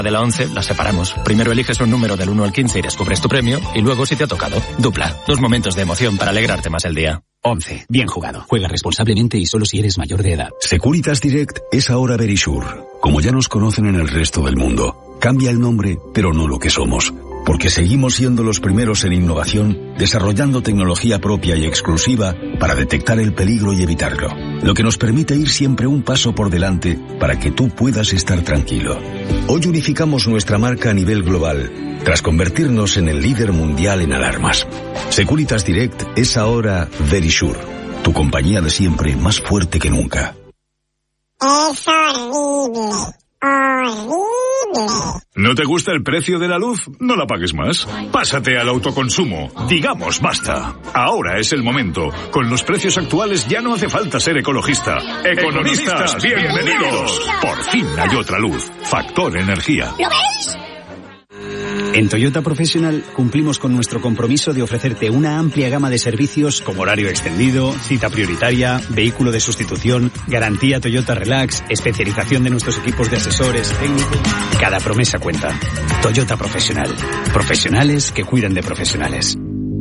De la 11 las separamos. Primero eliges un número del 1 al 15 y descubres tu premio, y luego si te ha tocado. Dupla. 2 momentos de emoción para alegrarte más el día. 11. Bien jugado. Juega responsablemente y solo si eres mayor de edad. Securitas Direct es ahora Verisure. Como ya nos conocen en el resto del mundo. Cambia el nombre, pero no lo que somos. Porque seguimos siendo los primeros en innovación, desarrollando tecnología propia y exclusiva para detectar el peligro y evitarlo. Lo que nos permite ir siempre un paso por delante para que tú puedas estar tranquilo. Hoy unificamos nuestra marca a nivel global, tras convertirnos en el líder mundial en alarmas. Securitas Direct es ahora Verisure, tu compañía de siempre más fuerte que nunca. Es horrible. Horrible. ¿No te gusta el precio de la luz? No la pagues más. Pásate al autoconsumo. Digamos basta. Ahora es el momento. Con los precios actuales ya no hace falta ser ecologista. ¡Economistas, bienvenidos! Por fin hay otra luz. Factor Energía. ¿Lo veis? En Toyota Professional cumplimos con nuestro compromiso de ofrecerte una amplia gama de servicios como horario extendido, cita prioritaria, vehículo de sustitución, garantía Toyota Relax, especialización de nuestros equipos de asesores técnicos. Cada promesa cuenta. Toyota Professional. Profesionales que cuidan de profesionales.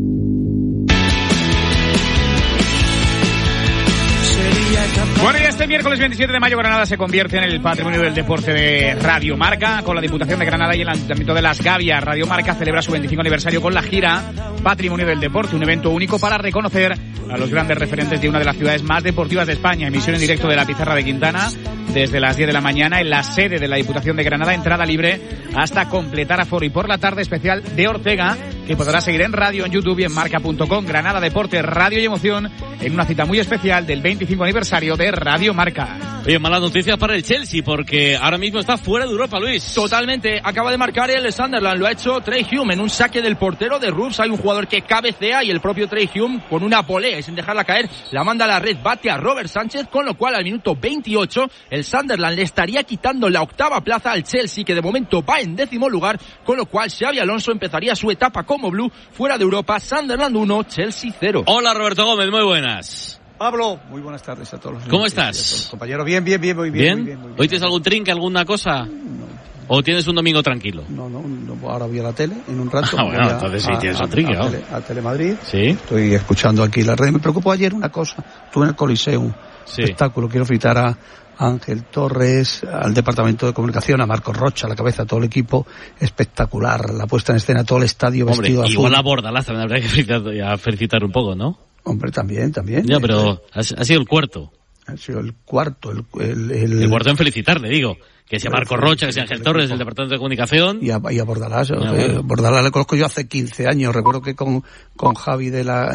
Bueno, y este miércoles 27 de mayo Granada se convierte en el patrimonio del deporte de Radio Marca. Con la Diputación de Granada y el Ayuntamiento de Las Gavias, Radio Marca celebra su 25 aniversario con la gira Patrimonio del Deporte, un evento único para reconocer a los grandes referentes de una de las ciudades más deportivas de España. Emisión en directo de la Pizarra de Quintana desde las 10 de la mañana en la sede de la Diputación de Granada, entrada libre hasta completar aforo. Y por la tarde especial de Ortega, que podrá seguir en radio, en YouTube y en marca.com. Granada Deporte, Radio y Emoción, en una cita muy especial del 25 aniversario de Radio Marca. Oye, malas noticias para el Chelsea, porque ahora mismo está fuera de Europa, Luis. Totalmente, acaba de marcar el Sunderland, lo ha hecho Trey Hume en un saque del portero de Rubs. Hay un jugador que cabecea y el propio Trey Hume, con una polea y sin dejarla caer, la manda a la red, bate a Robert Sánchez, con lo cual al minuto 28 el Sunderland le estaría quitando la 8ª plaza al Chelsea, que de momento va en 10º lugar, con lo cual Xabi Alonso empezaría su etapa como blue fuera de Europa. Sunderland 1, Chelsea 0. Hola, Roberto Gómez, muy buenas. Pablo, muy buenas tardes a todos. ¿Cómo estás? Compañero, bien, muy bien. Muy bien. ¿Hoy tienes algún trinque, alguna cosa? No. ¿O tienes un domingo tranquilo? No, ahora voy a la tele en un rato. Bueno, entonces sí tienes un trinque, ¿no? A Telemadrid. Sí. Estoy escuchando aquí la red. Me preocupó ayer una cosa. Estuve en el Coliseum. Sí. Espectáculo. Quiero felicitar a Ángel Torres, al Departamento de Comunicación, a Marcos Rocha, a la cabeza, a todo el equipo. Espectacular. La puesta en escena, todo el estadio vestido azul. Igual a Bordalás también habría que felicitar un poco, ¿no? Hombre, también. Ya, pero ha sido el cuarto. Ha sido el cuarto. El cuarto en felicitarle, digo. Que sea Marco Rocha, que sea Ángel Torres, del Departamento de Comunicación. Y a Bordalás. Bordalás le conozco yo hace 15 años. Recuerdo que con Javi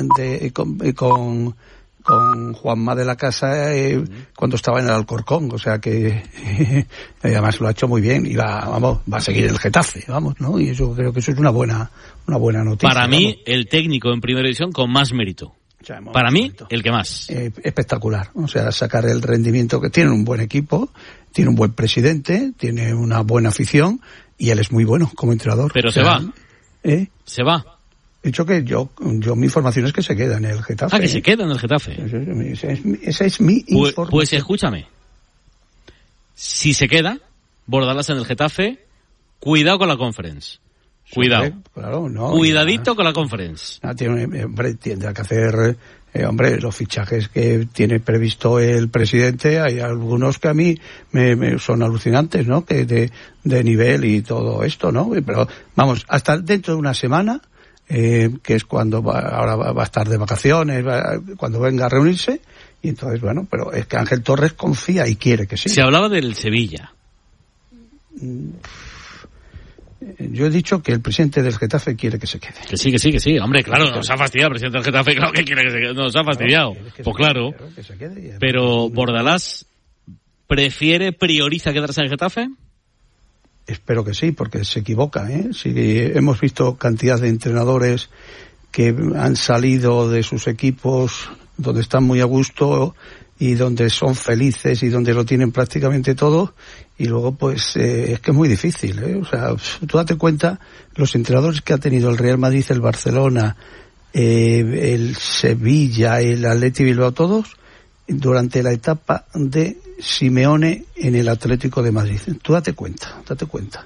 con Juanma de la Casa cuando estaba en el Alcorcón. O sea que además lo ha hecho muy bien. Y va a seguir el Getafe, ¿no? Y eso creo que eso es una buena noticia. Para mí, el técnico en Primera División con más mérito. Para mí, el que más. Espectacular. O sea, sacar el rendimiento que tiene un buen equipo, tiene un buen presidente, tiene una buena afición y él es muy bueno como entrenador. Pero se va. Se va. He dicho que yo mi información es que se queda en el Getafe. Que se queda en el Getafe. Esa es mi información. Pues escúchame. Si se queda, Bordalás en el Getafe, cuidado con la Conference. Cuidado. Claro, no. Cuidadito con la Conference. Tendrá que hacer, los fichajes que tiene previsto el presidente. Hay algunos que a mí me son alucinantes, ¿no? Que de nivel y todo esto, ¿no? Pero vamos, hasta dentro de una semana, que es cuando ahora va a estar de vacaciones, cuando venga a reunirse. Y entonces, bueno, pero es que Ángel Torres confía y quiere que sí. Se hablaba del Sevilla. Yo he dicho que el presidente del Getafe quiere que se quede. Que sí. Hombre, claro, nos ha fastidiado el presidente del Getafe, claro que quiere que se quede. Nos ha fastidiado. Pues claro. Pero Bordalás prioriza quedarse en el Getafe. Espero que sí, porque se equivoca, Si hemos visto cantidad de entrenadores que han salido de sus equipos donde están muy a gusto y donde son felices y donde lo tienen prácticamente todo, y luego pues es que es muy difícil, O sea, tú date cuenta los entrenadores que ha tenido el Real Madrid, el Barcelona, el Sevilla, el Athletic Bilbao, todos durante la etapa de Simeone en el Atlético de Madrid. Tú date cuenta.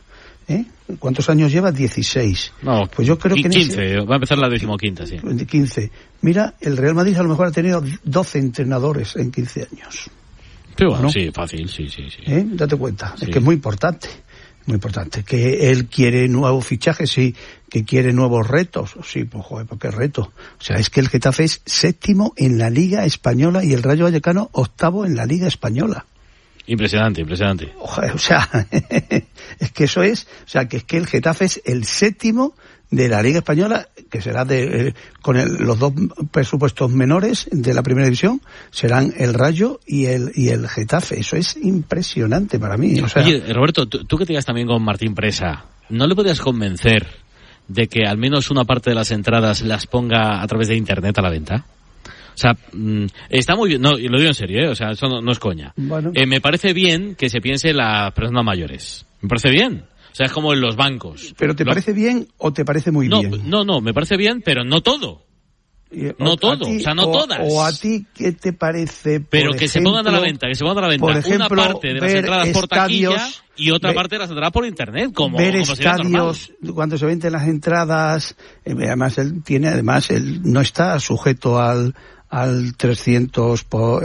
¿Cuántos años lleva? 16. No, pues yo creo que 15, va a empezar la 15ª, sí. 15. Mira, el Real Madrid a lo mejor ha tenido 12 entrenadores en 15 años. Sí, bueno, ¿no? sí, fácil, sí. Date cuenta, sí. Es que es muy importante. Muy importante. Que él quiere nuevos fichajes, sí. Que quiere nuevos retos, sí, pues joder, ¿por qué reto? O sea, es que el Getafe es 7º en la Liga Española y el Rayo Vallecano 8º en la Liga Española. Impresionante. Ojalá, o sea, es que eso es, o sea, que es que el Getafe es el 7º de la Liga Española, que será con los 2 presupuestos menores de la primera división, serán el Rayo y el Getafe. Eso es impresionante para mí. O sea, oye, Roberto, tú que te digas también con Martín Presa, ¿no le podrías convencer de que al menos una parte de las entradas las ponga a través de internet a la venta? O sea, está muy bien, no, y lo digo en serio, o sea, eso no es coña. Bueno. Me parece bien que se piense en las personas mayores. Me parece bien. O sea, es como en los bancos. ¿Pero te parece bien o te parece muy bien? No, me parece bien, pero no todo. No todo, o sea, no todas. ¿O a ti qué te parece? Pero que se pongan a la venta, Por ejemplo, una parte de las entradas por taquilla y otra parte de las entradas por internet, ver estadios cuando se venden las entradas. Además, él no está sujeto al 300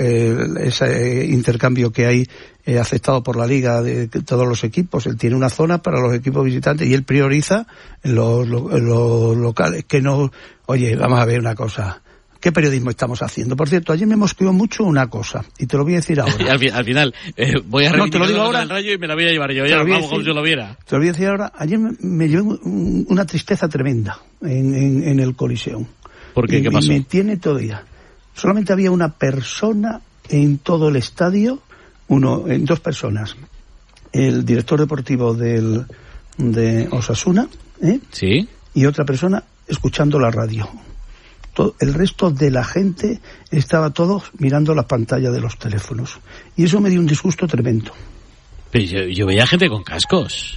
ese intercambio que hay aceptado por la Liga de todos los equipos. Él tiene una zona para los equipos visitantes y él prioriza los locales. Que no, oye, vamos a ver una cosa. ¿Qué periodismo estamos haciendo? Por cierto, ayer me mosqueó mucho una cosa y te lo voy a decir ahora. al final voy a reivindicar el Rayo y me la voy a llevar yo. Vamos, como si yo lo viera. Te lo voy a decir ahora. Ayer me llevé una tristeza tremenda en el Coliseum. ¿Por qué? ¿Qué pasó? Me tiene todavía. Solamente había una persona en todo el estadio, en 2 personas. El director deportivo de Osasuna, ¿sí? Y otra persona escuchando la radio. El resto de la gente estaba todos mirando la pantalla de los teléfonos. Y eso me dio un disgusto tremendo. Pero yo veía gente con cascos.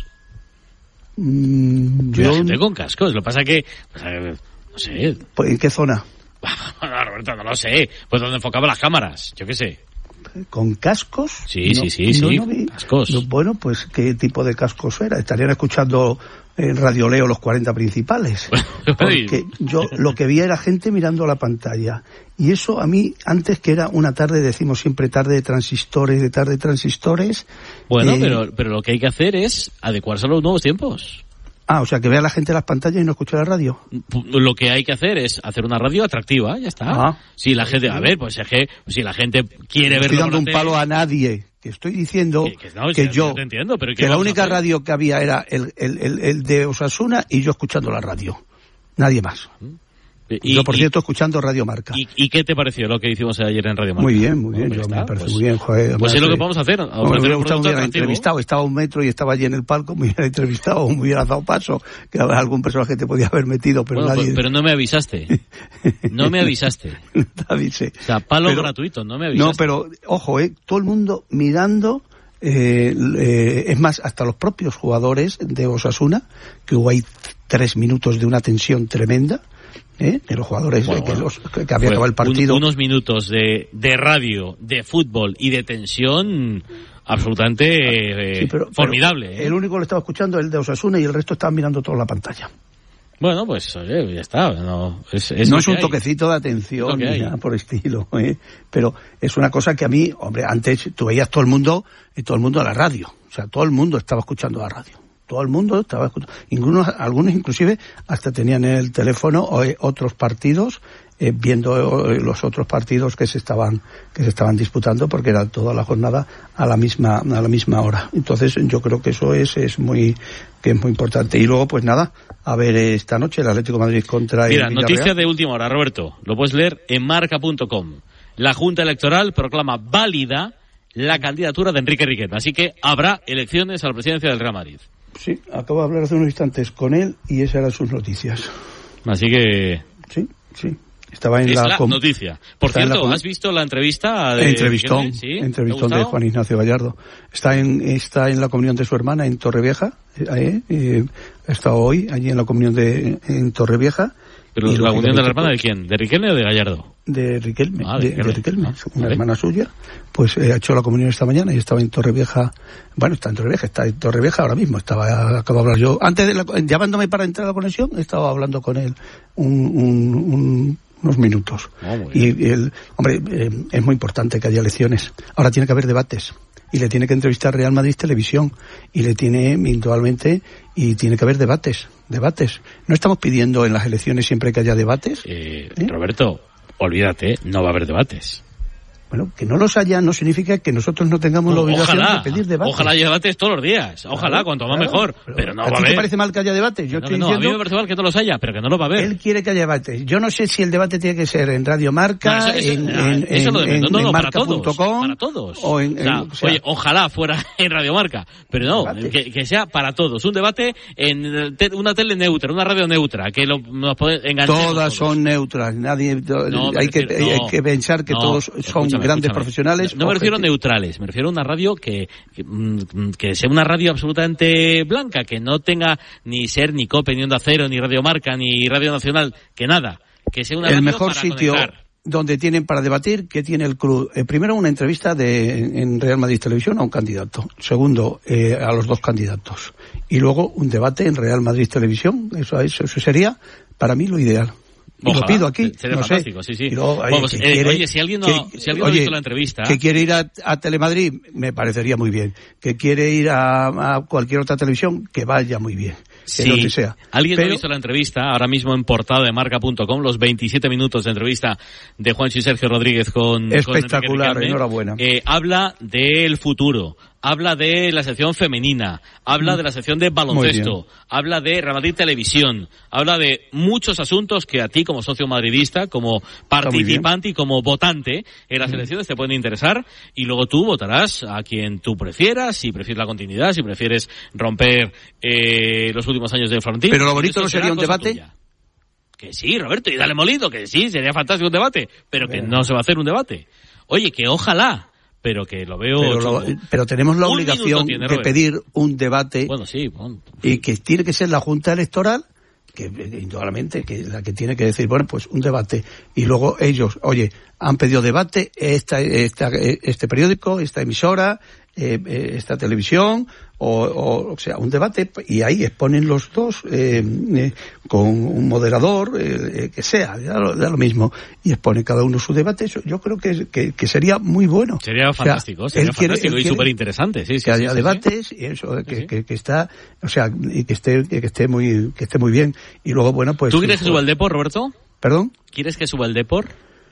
Veía gente con cascos. Lo que pasa que no sé. ¿En qué zona? No, Roberto, no lo sé. Pues donde enfocaban las cámaras, yo qué sé. ¿Con cascos? Sí, cascos. Bueno, pues ¿qué tipo de cascos era? Estarían escuchando en Radio Leo los 40 principales. Porque yo lo que vi era gente mirando la pantalla. Y eso a mí, antes que era una tarde, decimos siempre tarde de transistores. Bueno, pero lo que hay que hacer es adecuarse a los nuevos tiempos. O sea, que vea la gente las pantallas y no escuche la radio. Lo que hay que hacer es hacer una radio atractiva, ya está. Si la gente, pues es que si la gente quiere verlo. Estoy dando un palo a nadie. Que estoy diciendo que yo te entiendo, pero que la única radio que había era el de Osasuna y yo escuchando la radio. Nadie más. Yo, por cierto, escuchando Radio Marca. ¿Y qué te pareció lo que hicimos ayer en Radio Marca? Muy bien. Me parece muy bien, joder. Pues es lo que podemos hacer. Me hubiera gustado muy bien entrevistado. Estaba a 1 metro y estaba allí en el palco, me hubiera entrevistado, me hubiera dado paso, que algún personaje te podía haber metido, pero nadie... Pero no me avisaste. Dice. O sea, palo gratuito, no me avisaste. No, pero, ojo, todo el mundo mirando... es más, hasta los propios jugadores de Osasuna, que hubo ahí 3 minutos de una tensión tremenda, de los jugadores que había acabado el partido. Unos minutos de radio, de fútbol y de tensión absolutamente formidable. Pero el único que lo estaba escuchando es el de Osasuna y el resto estaban mirando toda la pantalla. Bueno, pues oye, ya está. No es un toquecito de atención ni nada por estilo, pero es una cosa que a mí, hombre, antes tú veías todo el mundo a la radio. O sea, todo el mundo estaba escuchando la radio. Todo el mundo estaba escuchando. Algunos inclusive hasta tenían en el teléfono otros partidos, viendo los otros partidos que se estaban disputando, porque era toda la jornada a la misma hora. Entonces yo creo que eso es muy importante. Y luego, pues nada, a ver esta noche el Atlético de Madrid contra el Villarreal. Noticia de última hora, Roberto. Lo puedes leer en marca.com. La Junta Electoral proclama válida la candidatura de Enrique Riquelme. Así que habrá elecciones a la presidencia del Real Madrid. Sí, acabo de hablar hace unos instantes con él y esas eran sus noticias. Así que... Sí. Estaba en la noticia. Por cierto, ¿has visto la entrevista de Entrevistón de Juan Ignacio Gallardo. Está en la comunión de su hermana en Torrevieja. Ha estado hoy allí en la comunión en Torrevieja. ¿Pero la comunión de la hermana de quién? ¿De Riquelme o de Gallardo? de Riquelme, de Riquelme, una vale. hermana suya, pues ha hecho la comunión esta mañana y estaba en Torrevieja. Bueno, está en Torrevieja ahora mismo. Acabo de hablar yo antes llamándome para entrar a la conexión, estaba hablando con él unos minutos. Hombre, es muy importante que haya elecciones. Ahora tiene que haber debates. Y le tiene que entrevistar Real Madrid Televisión. Y le tiene individualmente. Y tiene que haber debates. No estamos pidiendo en las elecciones siempre que haya debates. Roberto, olvídate, no va a haber debates. Bueno, que no los haya no significa que nosotros no tengamos la obligación de pedir debates. Ojalá haya debates todos los días. Ojalá, cuanto más mejor. Pero no va a haber. ¿A ti te parece mal que haya debates? A mí me parece mal que no los haya, pero que no los va a haber. Él quiere que haya debates. Yo no sé si el debate tiene que ser en Radio Marca, en marca.com. Para todos. Oye, ojalá fuera en Radio Marca. Pero no, que sea para todos. Un debate en una tele neutra, una radio neutra, que nos puede enganchar. Todas son neutras. Nadie. Hay que pensar que todos son grandes profesionales. No me refiero a neutrales, me refiero a una radio que sea una radio absolutamente blanca, que no tenga ni SER, ni COPE, ni Onda Cero, ni Radio Marca, ni Radio Nacional, que nada. Que sea una radio mejor para sitio conectar. Donde tienen para debatir, que tiene el club. Primero, una entrevista en Real Madrid Televisión a un candidato. Segundo, a los dos candidatos. Y luego un debate en Real Madrid Televisión. Eso sería, para mí, lo ideal. Y lo pido aquí. Sería fantástico, sí. Y luego, oye, si alguien no ha visto la entrevista. Que quiere ir a Telemadrid, me parecería muy bien. Que quiere ir a cualquier otra televisión, que vaya muy bien. Sí, lo que sea. Alguien no ha visto la entrevista, ahora mismo en portada de marca.com, los 27 minutos de entrevista de Juancho y Sergio Rodríguez con espectacular, con enhorabuena. Habla del futuro, habla de la sección femenina, habla de la sección de baloncesto, habla de Real Madrid Televisión, habla de muchos asuntos que a ti como socio madridista, como participante y como votante en las elecciones te pueden interesar, y luego tú votarás a quien tú prefieras, si prefieres la continuidad, si prefieres romper los últimos años de Florentino. Pero lo bonito no sería un debate. Tuya. Que sí, Roberto, y dale molino, que sí, sería fantástico un debate, pero que no se va a hacer un debate. Oye, que ojalá, pero que lo veo... Pero tenemos la obligación de pedir un debate. Bueno, sí. Y que tiene que ser la Junta Electoral, que indudablemente, que la que tiene que decir, bueno, pues un debate. Y luego ellos, oye, han pedido debate, este periódico, esta emisora, esta televisión, o sea, un debate, y ahí exponen los dos con un moderador, que sea, da lo mismo, y exponen cada uno su debate. Eso, yo creo que sería muy bueno. Sería fantástico, sería fantástico y súper interesante. Sí, que haya debates, y eso, que está, o sea, y que esté muy bien. Y luego, bueno, pues... ¿Tú quieres que suba el Depor, Roberto? ¿Perdón? ¿Quieres que suba el Depor?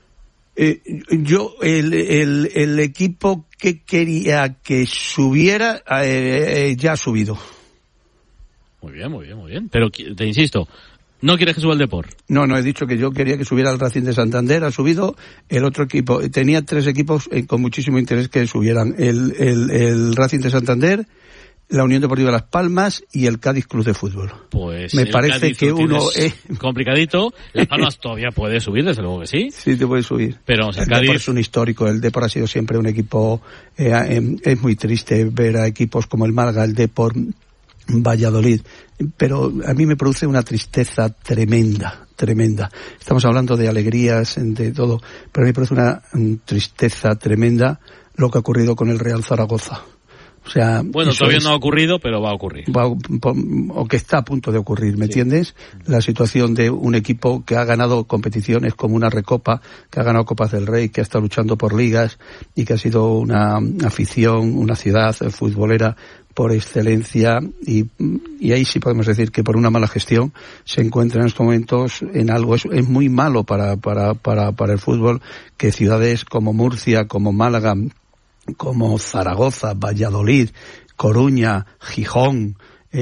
Yo, el equipo que quería que subiera, ya ha subido. Muy bien. Pero te insisto, ¿no quieres que suba el Depor? No, he dicho que yo quería que subiera el Racing de Santander, ha subido. El otro equipo, tenía 3 equipos con muchísimo interés que subieran. El Racing de Santander, la Unión Deportiva Las Palmas y el Cádiz Club de Fútbol. Pues me parece Cádiz que uno es complicadito. Las Palmas todavía puede subir, desde luego que sí. Sí, te puede subir. Pero el Cádiz es un histórico. El Depor ha sido siempre un equipo. Es muy triste ver a equipos como el Málaga, el Depor, Valladolid. Pero a mí me produce una tristeza tremenda. Estamos hablando de alegrías, de todo, pero a mí me produce una tristeza tremenda lo que ha ocurrido con el Real Zaragoza. O sea, bueno, todavía no ha ocurrido, pero va a ocurrir. O que está a punto de ocurrir, ¿me entiendes? La situación de un equipo que ha ganado competiciones como una Recopa, que ha ganado Copas del Rey, que ha estado luchando por ligas y que ha sido una afición, una ciudad futbolera por excelencia, y ahí sí podemos decir que por una mala gestión se encuentra en estos momentos en algo. Es muy malo para el fútbol que ciudades como Murcia, como Málaga, como Zaragoza, Valladolid, Coruña, Gijón,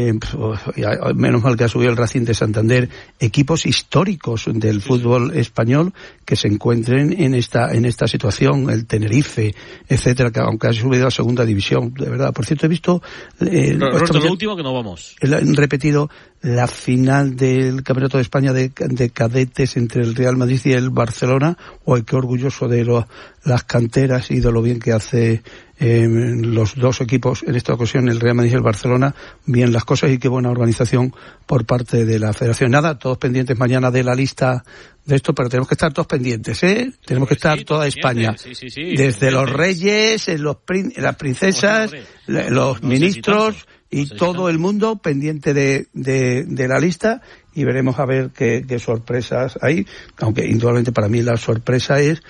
menos mal que ha subido el Racing de Santander, equipos históricos del fútbol español que se encuentren en esta situación, el Tenerife, etcétera, que aunque ha subido a segunda división, de verdad. Por cierto, he visto lo último que no vamos. Han repetido la final del Campeonato de España de cadetes entre el Real Madrid y el Barcelona, o qué orgulloso de las canteras y de lo bien que hace los dos equipos, en esta ocasión el Real Madrid y el Barcelona, bien las cosas, y qué buena organización por parte de la Federación. Nada, todos pendientes mañana de la lista de esto, pero tenemos que estar todos pendientes, tenemos que estar toda España, desde los reyes, las princesas, los ministros y todo el mundo pendiente de la lista, y veremos a ver qué sorpresas hay, aunque indudablemente para mí la sorpresa es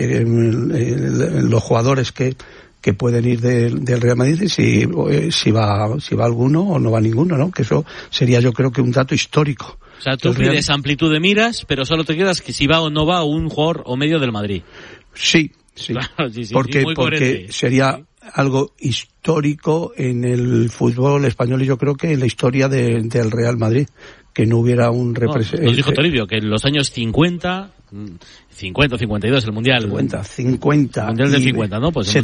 los jugadores que pueden ir del Real Madrid, y si va alguno o no va ninguno, ¿no? Que eso sería, yo creo, que un dato histórico. O sea, tú pides amplitud de miras, pero solo te quedas que si va o no va un jugador o medio del Madrid. Sí. Claro, porque sería algo histórico en el fútbol español, y yo creo que en la historia del Real Madrid, que no hubiera un representante. Nos dijo Toribio que en los años 52 el Mundial. 50. El Mundial del 50, ¿no? Pues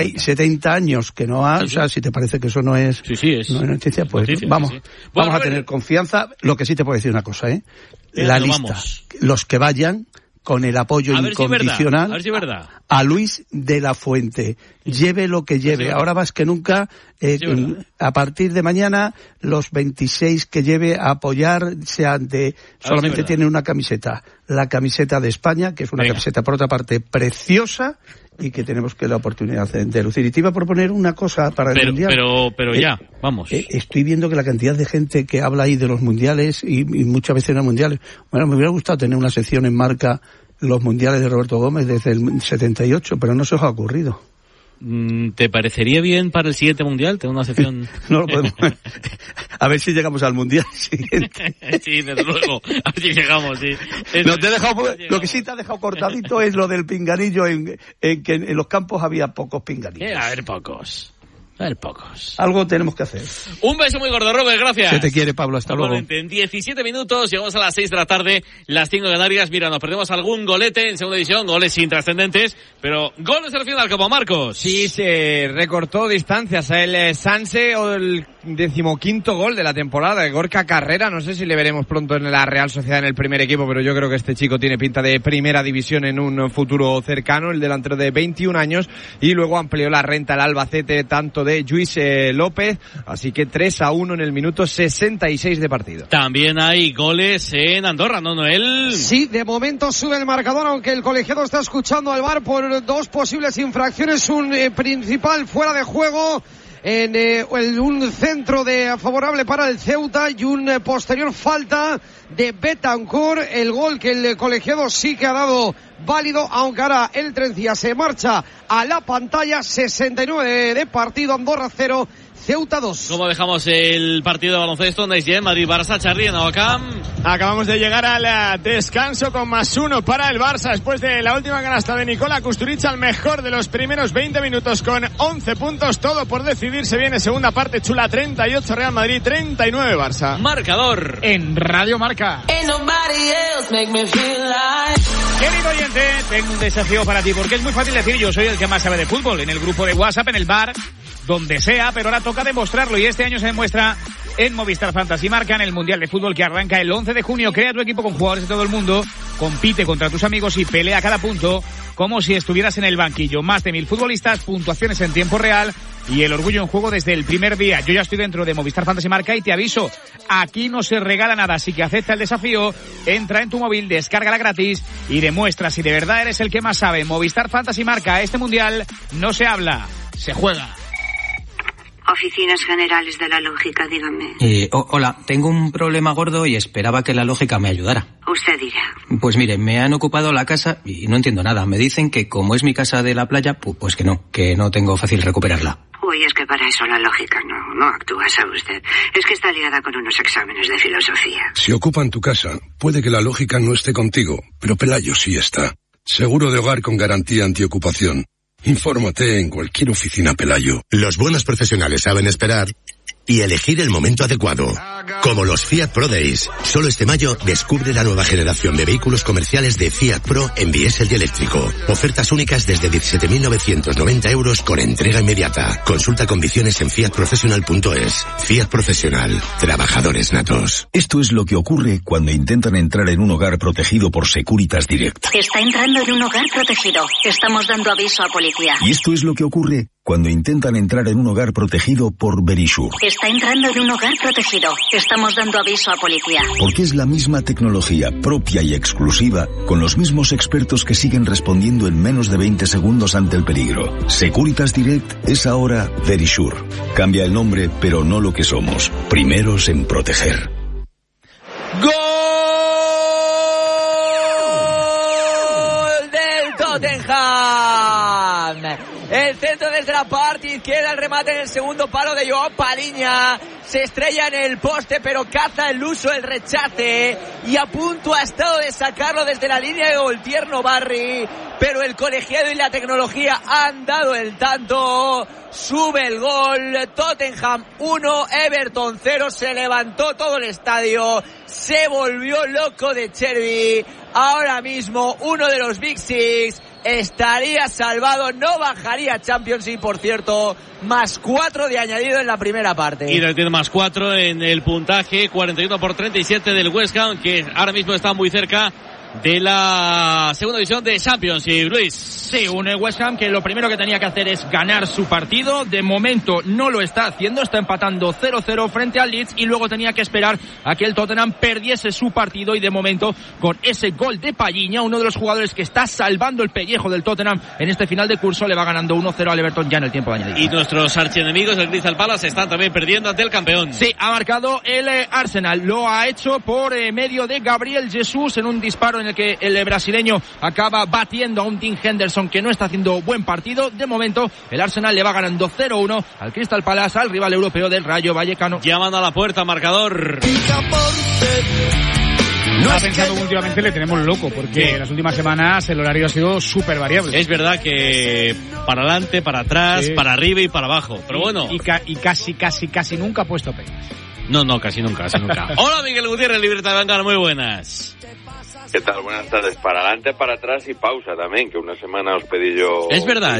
70 años que no ha, o sea, si te parece que eso no es, es no es noticia, pues noticia, vamos a tener confianza. Lo que sí te puedo decir una cosa, la lista, los que vayan con el apoyo incondicional a Luis de la Fuente, lleve lo que lleve, ahora más que nunca, a partir de mañana los 26 que lleve a apoyar solamente tienen una camiseta, la camiseta de España, que es una camiseta por otra parte preciosa, y que tenemos la oportunidad de lucir. Y te iba a proponer una cosa para el Mundial. Pero ya, vamos. Estoy viendo que la cantidad de gente que habla ahí de los mundiales, y muchas veces en los mundiales, bueno, me hubiera gustado tener una sección en Marca, los mundiales de Roberto Gómez desde el 78, pero no se os ha ocurrido. ¿Te parecería bien para el siguiente mundial tener una sección? No lo podemos. A ver si llegamos al mundial siguiente. Sí, desde luego. A ver si llegamos, sí. Lo que sí te ha dejado cortadito es lo del pinganillo, en que en los campos había pocos pinganillos. A ver, pocos. Algo tenemos que hacer. Un beso muy gordo, Robert, gracias. Se te quiere, Pablo, hasta luego. En 17 minutos, llegamos a las 6 de la tarde, las 5 de Canarias. Mira, nos perdemos algún golete en segunda división, goles intrascendentes, pero goles al final, como Marcos. Sí, se recortó distancias a el Sanse, o el 15º gol de la temporada, de Gorka Carrera. No sé si le veremos pronto en la Real Sociedad en el primer equipo, pero yo creo que este chico tiene pinta de primera división en un futuro cercano, el delantero de 21 años, y luego amplió la renta al Albacete, tanto de Lluís López, así que 3-1 en el minuto 66 de partido. También hay goles en Andorra, ¿no, Noel? Sí, de momento sube el marcador, aunque el colegiado está escuchando al VAR por dos posibles infracciones, un principal fuera de juego en un centro favorable para el Ceuta, y un posterior falta de Betancur. El gol que el colegiado sí que ha dado válido, aunque ahora el Trencia se marcha a la pantalla. 69 de partido, Andorra 0, Ceuta 2. ¿Cómo dejamos el partido de baloncesto? Madrid-Barça, Charly en Abacam. Acabamos de llegar al descanso con +1 para el Barça después de la última canasta de Nikola Kusturica, al mejor de los primeros 20 minutos con 11 puntos, todo por decidirse. Viene segunda parte chula, 38 Real Madrid, 39 Barça. Marcador en Radio Marca. Querido oyente, tengo un desafío para ti, porque es muy fácil decir yo soy el que más sabe de fútbol en el grupo de WhatsApp, en el bar, donde sea, pero ahora toca demostrarlo, y este año se demuestra en Movistar Fantasy Marca, en el Mundial de Fútbol que arranca el 11 de junio. Crea tu equipo con jugadores de todo el mundo, compite contra tus amigos y pelea cada punto como si estuvieras en el banquillo. Más de 1000 futbolistas, puntuaciones en tiempo real y el orgullo en juego desde el primer día. Yo ya estoy dentro de Movistar Fantasy Marca y te aviso, aquí no se regala nada, así que acepta el desafío, entra en tu móvil, descárgala gratis y demuestra si de verdad eres el que más sabe. Movistar Fantasy Marca, este Mundial no se habla, se juega. Oficinas Generales de la Lógica, dígame. Hola, tengo un problema gordo y esperaba que la lógica me ayudara. Usted dirá. Pues mire, me han ocupado la casa y no entiendo nada. Me dicen que como es mi casa de la playa, pues que no tengo fácil recuperarla. Uy, es que para eso la lógica no actúa, ¿sabe usted? Es que está liada con unos exámenes de filosofía. Si ocupan tu casa, puede que la lógica no esté contigo, pero Pelayo sí está. Seguro de hogar con garantía antiocupación. Infórmate en cualquier oficina Pelayo. Los buenos profesionales saben esperar y elegir el momento adecuado. Como los Fiat Pro Days. Solo este mayo descubre la nueva generación de vehículos comerciales de Fiat Pro en diésel y eléctrico. Ofertas únicas desde 17.990 euros con entrega inmediata. Consulta condiciones en fiatprofessional.es. Fiat Profesional. Trabajadores natos. Esto es lo que ocurre cuando intentan entrar en un hogar protegido por Securitas Direct. Está entrando en un hogar protegido. Estamos dando aviso a policía. Y esto es lo que ocurre cuando intentan entrar en un hogar protegido por Verisure. Está entrando en un hogar protegido. Estamos dando aviso a policía. Porque es la misma tecnología propia y exclusiva, con los mismos expertos que siguen respondiendo en menos de 20 segundos ante el peligro. Securitas Direct es ahora Verisure. Cambia el nombre, pero no lo que somos. Primeros en proteger. ¡Gol del Tottenham! El centro desde la parte izquierda, el remate en el segundo palo de Joao Paliña. Se estrella en el poste, pero caza el uso, el rechace. Y a punto ha estado de sacarlo desde la línea de gol Tierno Barry. Pero el colegiado y la tecnología han dado el tanto. Sube el gol. Tottenham 1, Everton 0. Se levantó todo el estadio. Se volvió loco de Cherby. Ahora mismo uno de los Big Six estaría salvado, no bajaría Champions y por cierto, +4 de añadido en la primera parte. Y tiene +4 en el puntaje, 41-37 del West Ham, que ahora mismo está muy cerca de la segunda división de Champions. Y Luis. Sí, un West Ham que lo primero que tenía que hacer es ganar su partido. De momento no lo está haciendo, está empatando 0-0 frente al Leeds y luego tenía que esperar a que el Tottenham perdiese su partido y de momento con ese gol de Palhinha, uno de los jugadores que está salvando el pellejo del Tottenham en este final de curso, le va ganando 1-0 al Everton ya en el tiempo de añadido. Y nuestros archienemigos, el Crystal Palace, están también perdiendo ante el campeón. Sí, ha marcado el Arsenal, lo ha hecho por medio de Gabriel Jesús en un disparo en el que el brasileño acaba batiendo a un Dean Henderson que no está haciendo buen partido. De momento el Arsenal le va ganando 0-1 al Crystal Palace, al rival europeo del Rayo Vallecano. Llaman a la puerta, marcador. No ha pensado últimamente le tenemos loco, porque en las últimas semanas el horario ha sido súper variable. Es verdad que para adelante, para atrás, sí, para arriba y para abajo, pero bueno. Y casi nunca ha puesto pegas. No, casi nunca. Hola, Miguel Gutiérrez, Libertad de Bancar, muy buenas. ¿Qué tal? Buenas tardes. Para adelante, para atrás y pausa también, que una semana os pedí yo... Es verdad.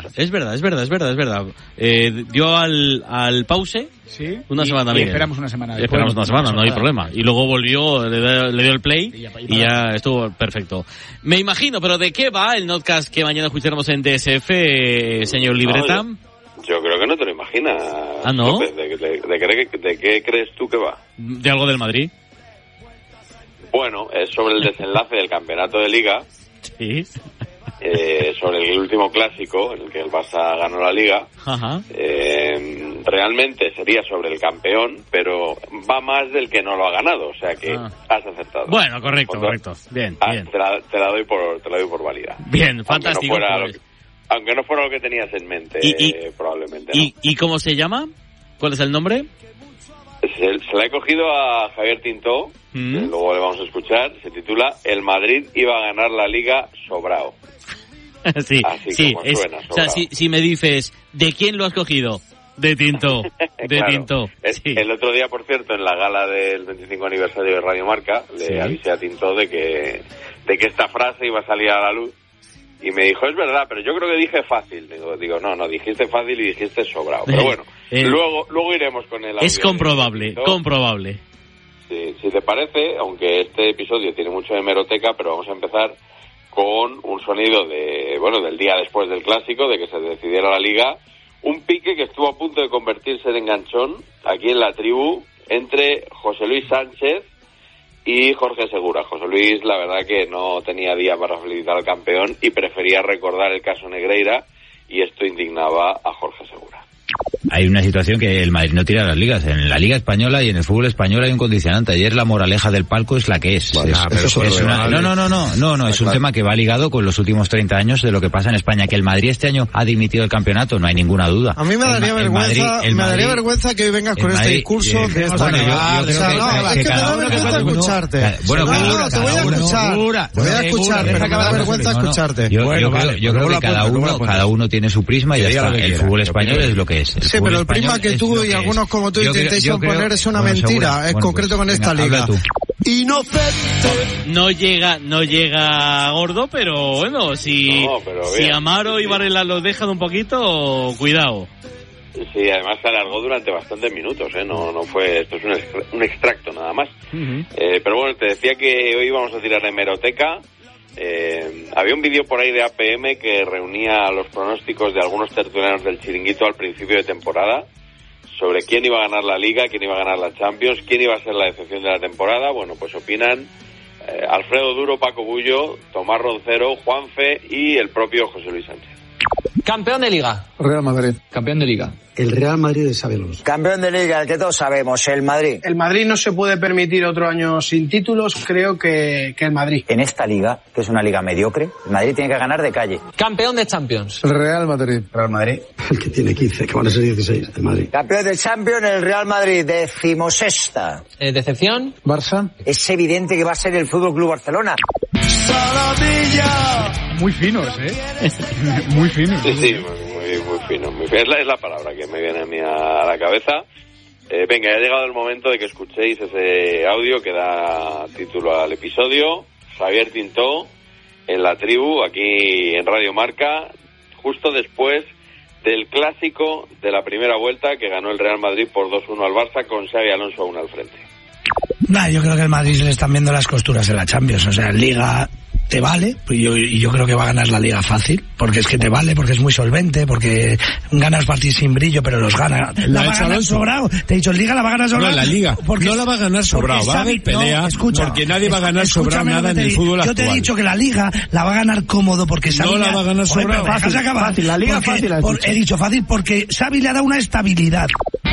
Dio al pause, sí, una semana y Miguel. Esperamos una semana. Esperamos una semana, no hay problema. Y luego volvió, le dio el play y ya estuvo perfecto. Me imagino, pero ¿de qué va el notcast que mañana escucharemos en DSF, señor Libreta? Yo creo que no te lo imaginas. ¿Ah, no? ¿De qué crees tú que va? De algo del Madrid. Bueno, es sobre el desenlace del campeonato de Liga. Sí. Sobre el último clásico en el que el Barça ganó la Liga. Ajá. Realmente sería sobre el campeón, pero va más del que no lo ha ganado, o sea que has acertado. Bueno, correcto. Bien. Te la doy por válida. Bien, fantástico. Aunque no fuera lo que tenías en mente, probablemente. ¿No? ¿Y cómo se llama? ¿Cuál es el nombre? Se la he cogido a Javier Tintó, que luego le vamos a escuchar. Se titula El Madrid iba a ganar la Liga sobrao. Sí, así como suena, o sea, si me dices, ¿de quién lo has cogido? De Tintó. Claro. Tintó. Sí. El otro día, por cierto, en la gala del 25 aniversario de Radio Marca, le avisé a Tintó de que esta frase iba a salir a la luz. Y me dijo, es verdad, pero yo creo que dije fácil. Digo, no, dijiste fácil y dijiste sobrado. Pero bueno, luego iremos con el audio. Es comprobable. Sí, si te parece, aunque este episodio tiene mucho de hemeroteca, pero vamos a empezar con un sonido del día después del clásico, de que se decidiera la Liga. Un pique que estuvo a punto de convertirse en enganchón aquí en la tribu entre José Luis Sánchez y Jorge Segura. José Luis, la verdad que no tenía día para felicitar al campeón y prefería recordar el caso Negreira, y esto indignaba a Jorge Segura. Hay una situación que el Madrid no tira las ligas. En la Liga Española y en el fútbol español hay un condicionante. Ayer la moraleja del palco es la que es. No, es un tema que va ligado con los últimos 30 años de lo que pasa en España. Que el Madrid este año ha dimitido el campeonato, no hay ninguna duda. A mí me daría vergüenza que hoy vengas con este discurso. Es que me da vergüenza escucharte. Te voy a escuchar, pero me da vergüenza escucharte. Yo creo que cada uno tiene su prisma y ya está. El fútbol español es lo que es. Sí, pero el prisma que tú y algunos como tú intentéis poner es una mentira, en concreto con esta liga. Inocente. No llega gordo, pero bueno, si Amaro y Varela lo dejan un poquito, cuidado. Sí, además se alargó durante bastantes minutos, no fue, esto es un extracto nada más. Pero bueno, te decía que hoy vamos a tirar de hemeroteca. Había un vídeo por ahí de APM que reunía los pronósticos de algunos tertulianos del Chiringuito al principio de temporada sobre quién iba a ganar la Liga, quién iba a ganar la Champions, quién iba a ser la decepción de la temporada. Bueno, pues opinan Alfredo Duro, Paco Bullo, Tomás Roncero, Juanfe y el propio José Luis Sánchez. Campeón de Liga. Real Madrid. Campeón de Liga. El Real Madrid de Xabi. Campeón de Liga, el que todos sabemos, el Madrid. El Madrid no se puede permitir otro año sin títulos, creo que el Madrid. En esta liga, que es una liga mediocre, el Madrid tiene que ganar de calle. Campeón de Champions. El Real Madrid. Real Madrid. El que tiene 15, que van a ser 16, el Madrid. Campeón de Champions, el Real Madrid, 16ª. ¿Decepción? Barça. Es evidente que va a ser el Fútbol Club Barcelona. Saladilla. Muy finos, Muy finos. Sí, muy fino. Es la palabra que me viene a mí a la cabeza. Venga, ya ha llegado el momento de que escuchéis ese audio que da título al episodio. Javier Tintó en La Tribu, aquí en Radio Marca, justo después del clásico de la primera vuelta que ganó el Real Madrid por 2-1 al Barça con Xabi Alonso aún al frente. Yo creo que al Madrid se le están viendo las costuras en la Champions. O sea, en Liga te vale, y yo creo que va a ganar la Liga fácil, porque es que te vale, porque es muy solvente, porque ganas partidos sin brillo, pero los gana. La va a ganar sobrado. Te he dicho, en Liga la va a ganar sobrado. No, en la Liga no la va a ganar sobrado. Va a haber pelea, porque nadie va a ganar sobrado nada en el fútbol actual. Yo te he dicho que la Liga la va a ganar cómodo, porque Xavi... No la va a ganar sobrado. Fácil, la Liga fácil. He dicho fácil porque Xavi le ha dado una estabilidad.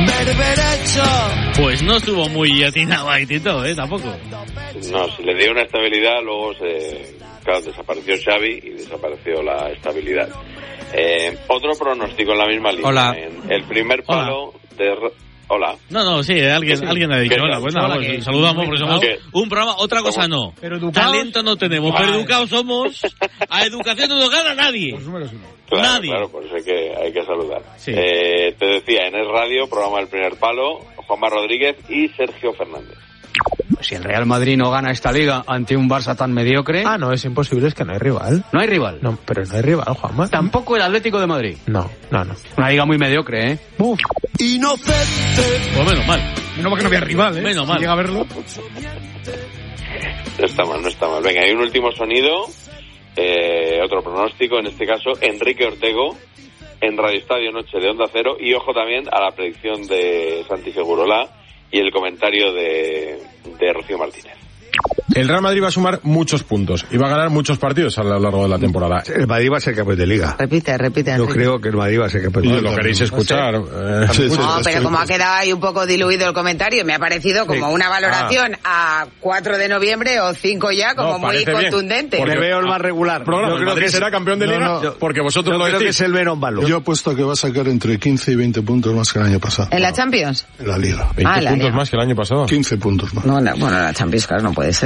Pues no estuvo muy atinado ahí, Tito, tampoco. No, si le dio una estabilidad, luego desapareció Xavi y desapareció la estabilidad. Otro pronóstico en la misma línea. Hola. En el primer palo de... Hola. No, sí, alguien ha dicho hola. Pues nada, pues saludamos porque somos un programa. Otra cosa no. Talento no tenemos, pero educados somos. A educación no nos gana nadie. Nadie. Claro, por eso hay que saludar. Sí. Te decía, en El Radio, programa del primer palo, Juanma Rodríguez y Sergio Fernández. Si el Real Madrid no gana esta liga ante un Barça tan mediocre... no, es imposible, es que no hay rival. ¿No hay rival? No, pero no hay rival, Juanma. Tampoco el Atlético de Madrid. No. Una liga muy mediocre, Uf. Inocente. Pues menos mal. Menos mal que no había rival, Menos mal. Si llega a verlo. No está mal. Venga, hay un último sonido, otro pronóstico, en este caso, Enrique Ortego, en Radio Estadio Noche de Onda Cero, y ojo también a la predicción de Santi Segurola y el comentario de Rocío Martínez. El Real Madrid va a sumar muchos puntos y va a ganar muchos partidos a lo largo de la temporada. El Madrid va a ser campeón de Liga. Repite. Yo creo que el Madrid va a ser campeón de Liga. ¿Lo queréis escuchar? Pero como ha quedado ahí un poco diluido el comentario, me ha parecido como una valoración a 4 de noviembre o 5 ya, como muy contundente. Porque veo el más regular. Yo creo que será campeón de Liga porque vosotros lo decís. Creo que es el Verón Balón. Yo apuesto que va a sacar entre 15 y 20 puntos más que el año pasado. ¿En la Champions? En la Liga. 20 puntos más que el año pasado. 15 puntos más. Bueno, la Champions, claro, no puede ser.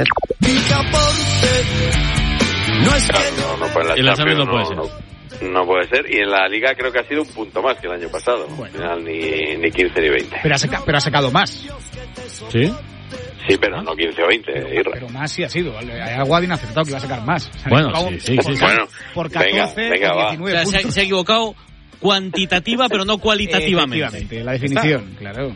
En la Champions no puede ser. No puede ser, y en la Liga creo que ha sido un punto más que el año pasado. Al final ni 15 ni 20. Pero ha sacado más. ¿Sí? Sí, pero no 15 o 20, Irra. Pero más sí ha sido. Aguadín ha acertado que iba a sacar más. Bueno, sí. Bueno, por 14 venga, va. 19 puntos. Se ha equivocado cuantitativa, pero no cualitativamente. Efectivamente, la definición, claro.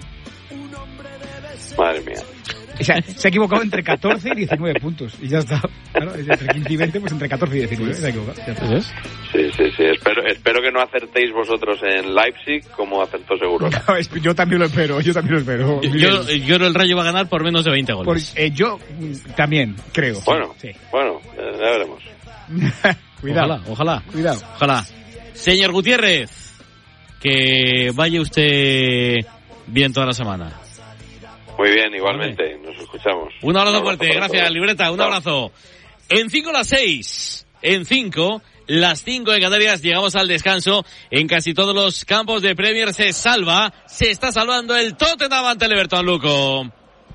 Madre mía. O sea, se ha equivocado entre 14 y 19 puntos. Y ya está. Claro, entre 15 y 20, pues entre 14 y 19. Se ha equivocado. Sí. Espero que no acertéis vosotros en Leipzig como acertó seguro. No, yo también lo espero. Yo creo el Rayo va a ganar por menos de 20 goles. Yo también creo. Bueno, ya veremos. Cuidado. Ojalá. Señor Gutiérrez, que vaya usted bien toda la semana. Muy bien, igualmente, nos escuchamos. Un abrazo fuerte, gracias, Libreta, un abrazo. En 5 las 6, en 5, las 5 de Canarias, llegamos al descanso. En casi todos los campos de Premier se está salvando el Tottenham ante el Everton, Luco.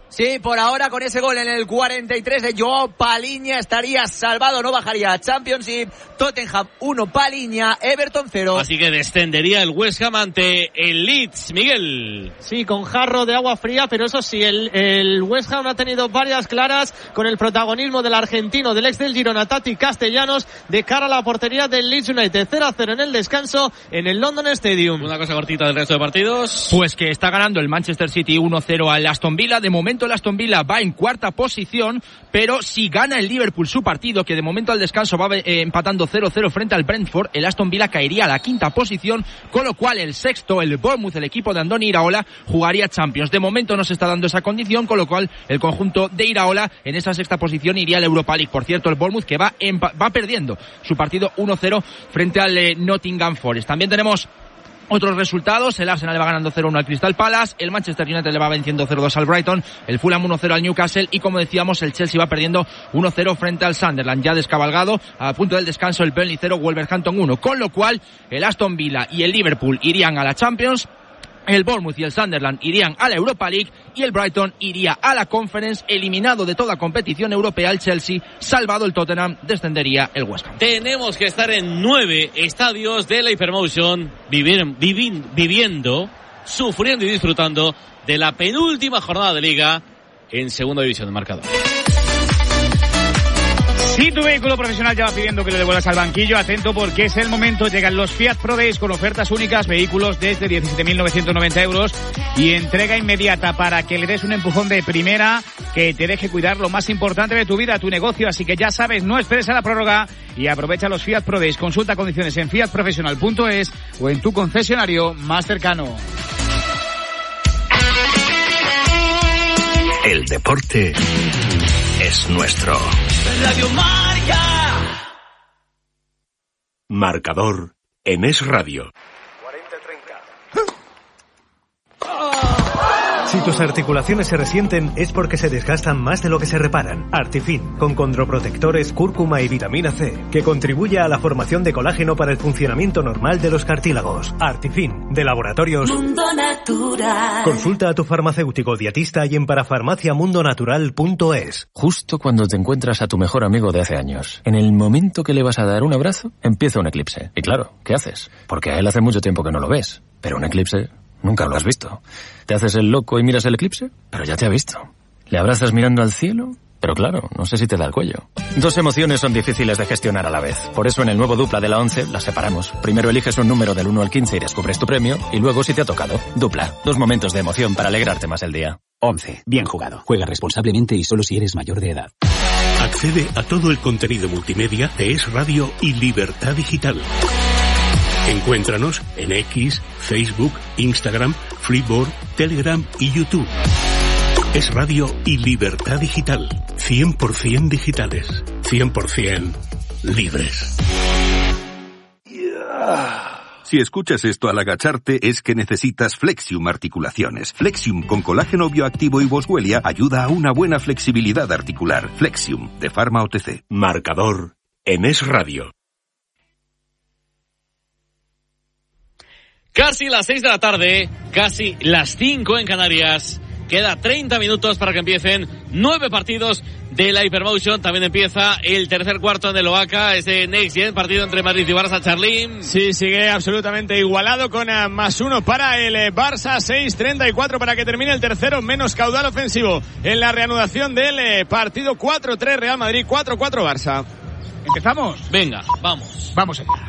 Sí, por ahora con ese gol en el 43 de Joao Paliña estaría salvado, no bajaría a Championship. Tottenham 1, Paliña, Everton 0. Así que descendería el West Ham ante el Leeds, Miguel. Sí, con jarro de agua fría, pero eso sí, el West Ham ha tenido varias claras con el protagonismo del argentino, del ex del Girona, Tati Castellanos, de cara a la portería del Leeds United. 0-0 en el descanso en el London Stadium. Una cosa cortita del resto de partidos. Pues que está ganando el Manchester City 1-0 al Aston Villa. De momento el Aston Villa va en cuarta posición, pero si gana el Liverpool su partido, que de momento al descanso va empatando 0-0 frente al Brentford, el Aston Villa caería a la quinta posición, con lo cual el sexto, el Bournemouth, el equipo de Andoni Iraola, jugaría Champions. De momento no se está dando esa condición, con lo cual el conjunto de Iraola en esa sexta posición iría al Europa League. Por cierto, el Bournemouth que va perdiendo su partido 1-0 frente al Nottingham Forest. También tenemos otros resultados: el Arsenal le va ganando 0-1 al Crystal Palace, el Manchester United le va venciendo 0-2 al Brighton, el Fulham 1-0 al Newcastle y, como decíamos, el Chelsea va perdiendo 1-0 frente al Sunderland. Ya descabalgado, a punto del descanso, el Burnley 0, Wolverhampton 1, con lo cual el Aston Villa y el Liverpool irían a la Champions, el Bournemouth y el Sunderland irían a la Europa League y el Brighton iría a la Conference. Eliminado de toda competición europea el Chelsea, salvado el Tottenham, descendería el West Ham. Tenemos que estar en 9 estadios de la Hypermotion viviendo, sufriendo y disfrutando de la penúltima jornada de Liga en segunda división de marcador. Si tu vehículo profesional ya va pidiendo que le devuelvas al banquillo, atento porque es el momento. Llegan los Fiat Pro Days con ofertas únicas, vehículos desde 17.990 euros y entrega inmediata para que le des un empujón de primera que te deje cuidar lo más importante de tu vida, tu negocio. Así que ya sabes, no esperes a la prórroga y aprovecha los Fiat Pro Days. Consulta condiciones en fiatprofesional.es o en tu concesionario más cercano. El deporte es nuestro. Radio Marca. Marcador en Es Radio. Si tus articulaciones se resienten es porque se desgastan más de lo que se reparan. Artifin, con condroprotectores, cúrcuma y vitamina C, que contribuye a la formación de colágeno para el funcionamiento normal de los cartílagos. Artifin, de Laboratorios Mundo Natural. Consulta a tu farmacéutico dietista y en parafarmaciamundonatural.es. Justo cuando te encuentras a tu mejor amigo de hace años, en el momento que le vas a dar un abrazo, empieza un eclipse. Y claro, ¿qué haces? Porque a él hace mucho tiempo que no lo ves. Pero un eclipse nunca lo has visto. Te haces el loco y miras el eclipse, pero ya te ha visto. Le abrazas mirando al cielo, pero claro, no sé si te da el cuello. Dos emociones son difíciles de gestionar a la vez. Por eso en el nuevo Dupla de la 11 las separamos. Primero eliges un número del 1 al 15 y descubres tu premio, y luego si te ha tocado. Dupla, dos momentos de emoción para alegrarte más el día. 11. Bien jugado. Juega responsablemente y solo si eres mayor de edad. Accede a todo el contenido multimedia de Es Radio y Libertad Digital. Encuéntranos en X, Facebook, Instagram, Flipboard, Telegram y YouTube. Es Radio y Libertad Digital. 100% digitales. 100% libres. Si escuchas esto al agacharte es que necesitas Flexium Articulaciones. Flexium con colágeno bioactivo y boswellia ayuda a una buena flexibilidad articular. Flexium, de Pharma OTC. Marcador en Es Radio. Casi las 6 de la tarde, casi las 5 en Canarias. Queda 30 minutos para que empiecen 9 partidos de la Hypermotion. También empieza el tercer cuarto en el Oaca, ese Next Gen, partido entre Madrid y Barça. Charlín. Sí, sigue absolutamente igualado con +1 para el Barça, 6:34 para que termine el tercero, menos caudal ofensivo en la reanudación del partido. 4-3 Real Madrid, 4-4 Barça. ¿Empezamos? Venga, vamos. Vamos allá.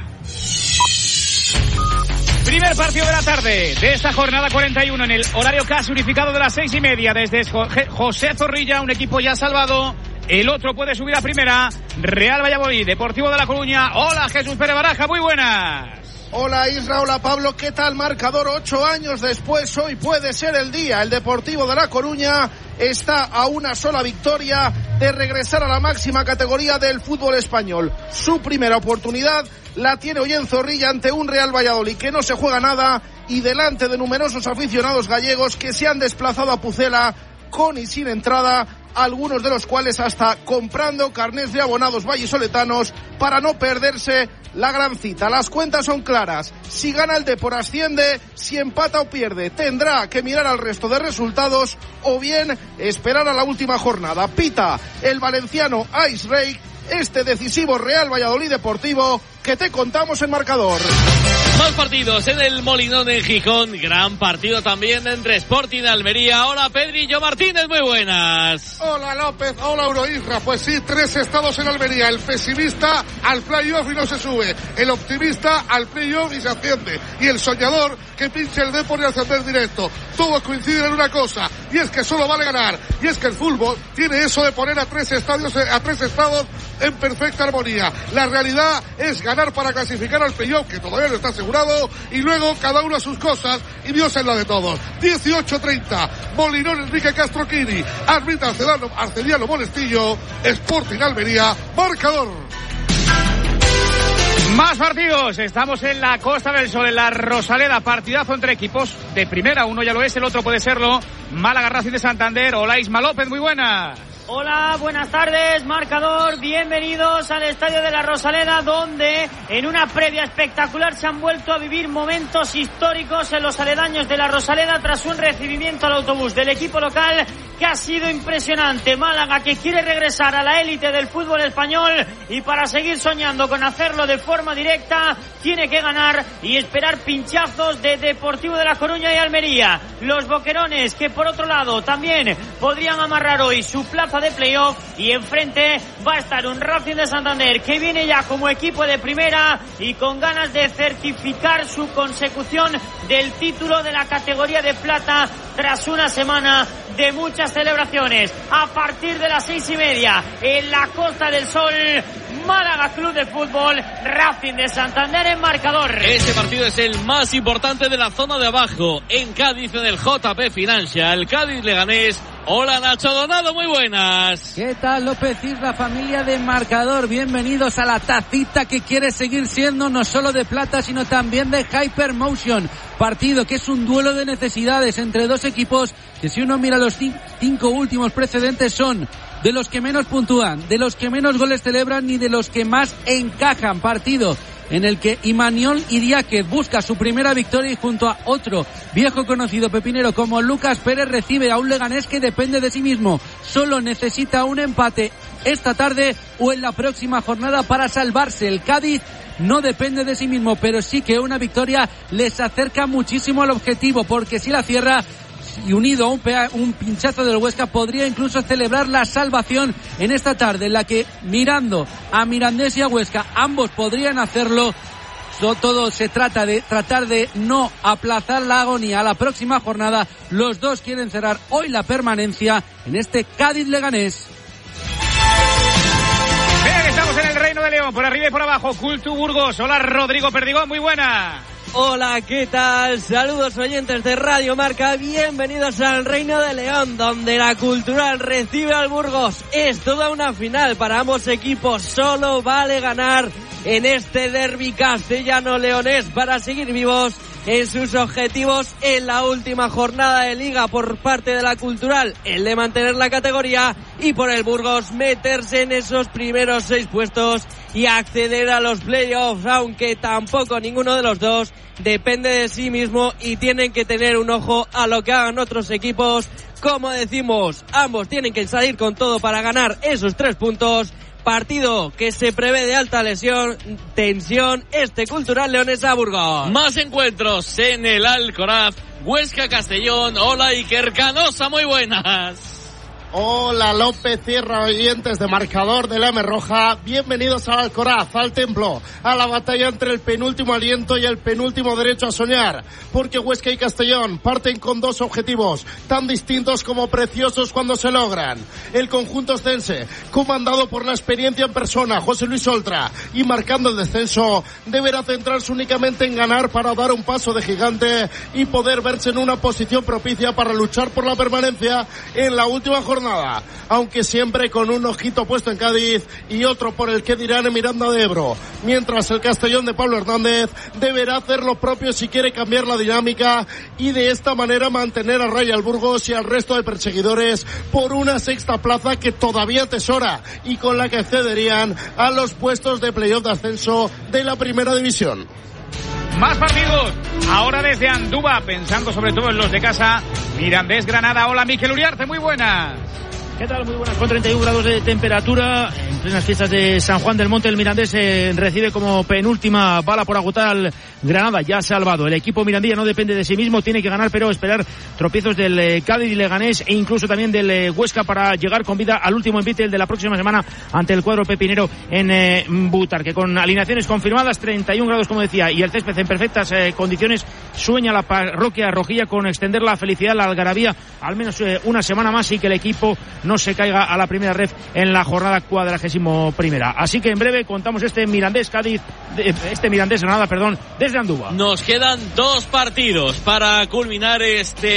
Primer partido de la tarde de esta jornada 41 en el horario casi unificado de las 6:30 desde José Zorrilla, un equipo ya salvado, el otro puede subir a primera, Real Valladolid, Deportivo de La Coruña. Hola Jesús Pérez Baraja, muy buenas. Hola Isra, hola Pablo, ¿qué tal? Marcador 8 años después, hoy puede ser el día. El Deportivo de La Coruña está a una sola victoria de regresar a la máxima categoría del fútbol español. Su primera oportunidad la tiene hoy en Zorrilla ante un Real Valladolid que no se juega nada y delante de numerosos aficionados gallegos que se han desplazado a Pucela con y sin entrada, algunos de los cuales hasta comprando carnets de abonados vallisoletanos para no perderse la gran cita. Las cuentas son claras. Si gana el Depor asciende, si empata o pierde tendrá que mirar al resto de resultados o bien esperar a la última jornada. Pita el valenciano Ice Rake este decisivo Real Valladolid Deportivo que te contamos en marcador. Más partidos en el Molinón en Gijón, gran partido también entre Sporting y Almería. Hola Pedrillo Martínez, muy buenas. Hola López, hola Euroisra. Pues sí, 3 estados en Almería. El pesimista al playoff y no se sube. El optimista al playoff y se asciende. Y el soñador que pinche el Depor y ascender directo. Todos coinciden en una cosa, y es que solo vale ganar. Y es que el fútbol tiene eso de poner a 3 estados en perfecta armonía. La realidad es ganar para clasificar al playoff, que todavía no está asegurado, y luego cada uno a sus cosas y Dios es la de todos. 18:30, Molinón Enrique Castroquini, arbitra Arcediano Monestillo, Sporting Almería, marcador. Más partidos, estamos en la Costa del Sol, en la Rosaleda, partidazo entre equipos de primera, uno ya lo es, el otro puede serlo, Málaga Racing de Santander. Hola Isma López, muy buenas. Hola, buenas tardes, marcador, bienvenidos al Estadio de la Rosaleda, donde en una previa espectacular se han vuelto a vivir momentos históricos en los aledaños de la Rosaleda tras un recibimiento al autobús del equipo local que ha sido impresionante. Málaga, que quiere regresar a la élite del fútbol español, y para seguir soñando con hacerlo de forma directa tiene que ganar y esperar pinchazos de Deportivo de La Coruña y Almería. Los boquerones, que por otro lado también podrían amarrar hoy su plaza de playoff, y enfrente va a estar un Racing de Santander que viene ya como equipo de primera y con ganas de certificar su consecución del título de la categoría de plata tras una semana de muchas celebraciones. A partir de las 6:30 en la Costa del Sol, Málaga Club de Fútbol, Racing de Santander en marcador. Este partido es el más importante de la zona de abajo. En Cádiz, en el JP Financial, Cádiz Leganés. Hola Nacho Donado, muy buenas. ¿Qué tal López y la familia de marcador? Bienvenidos a la tacita que quiere seguir siendo no solo de plata sino también de Hypermotion. Partido que es un duelo de necesidades entre dos equipos que, si uno mira los 5 últimos precedentes, son de los que menos puntúan, de los que menos goles celebran y de los que más encajan. Partido en el que Imaniol Idiáquez busca su primera victoria y junto a otro viejo conocido pepinero como Lucas Pérez recibe a un Leganés que depende de sí mismo. Solo necesita un empate esta tarde o en la próxima jornada para salvarse. El Cádiz no depende de sí mismo, pero sí que una victoria les acerca muchísimo al objetivo, porque si la cierra y unido a un pinchazo del Huesca podría incluso celebrar la salvación en esta tarde, en la que mirando a Mirandés y a Huesca ambos podrían hacerlo. Todo se trata de tratar de no aplazar la agonía a la próxima jornada. Los dos quieren cerrar hoy la permanencia en este Cádiz Leganés. Venga, que estamos en el Reino de León, por arriba y por abajo, Cultu Burgos. Hola Rodrigo Perdigón, muy buena. Hola, ¿qué tal? Saludos oyentes de Radio Marca, bienvenidos al Reino de León, donde la Cultural recibe al Burgos. Es toda una final para ambos equipos, solo vale ganar en este derbi castellano-leonés para seguir vivos en sus objetivos en la última jornada de Liga por parte de la Cultural, el de mantener la categoría, y por el Burgos meterse en esos primeros 6 puestos y acceder a los playoffs, aunque tampoco ninguno de los dos depende de sí mismo y tienen que tener un ojo a lo que hagan otros equipos. Como decimos, ambos tienen que salir con todo para ganar esos 3 puntos. Partido que se prevé de alta tensión, este Cultural Leonesa Burgos. Más encuentros en el Alcoraz, Huesca Castellón. Hola Iker Canosa, muy buenas. Hola López Sierra, oyentes de marcador de la M Roja, bienvenidos al Alcoraz, al templo, a la batalla entre el penúltimo aliento y el penúltimo derecho a soñar, porque Huesca y Castellón parten con 2 objetivos tan distintos como preciosos cuando se logran. El conjunto oscense, comandado por la experiencia en persona, José Luis Oltra, y marcando el descenso, deberá centrarse únicamente en ganar para dar un paso de gigante y poder verse en una posición propicia para luchar por la permanencia en la última jornada jornada, aunque siempre con un ojito puesto en Cádiz y otro por el que dirán en Miranda de Ebro, mientras el Castellón de Pablo Hernández deberá hacer lo propio si quiere cambiar la dinámica y de esta manera mantener a raya al Burgos y al resto de perseguidores por una sexta plaza que todavía atesora y con la que accederían a los puestos de playoff de ascenso de la primera división. Más partidos, ahora desde Andúba, pensando sobre todo en los de casa. Mirandés Granada. Hola, Miquel Uriarte, muy buenas. ¿Qué tal? Muy buenas, con 31 grados de temperatura. En plenas fiestas de San Juan del Monte, el Mirandés recibe como penúltima bala por agotar al Granada, ya salvado. El equipo mirandilla no depende de sí mismo, tiene que ganar, pero esperar tropiezos del Cádiz y Leganés e incluso también del Huesca para llegar con vida al último envite, el de la próxima semana, ante el cuadro pepinero en Butarque. Con alineaciones confirmadas, 31 grados, como decía, y el césped en perfectas condiciones, sueña la parroquia rojilla con extender la felicidad, la algarabía, al menos una semana más y que el equipo no se caiga a la primera ref en la jornada 41ª. Así que en breve contamos este Mirandés Granada, desde Andúba. Nos quedan 2 partidos para culminar esta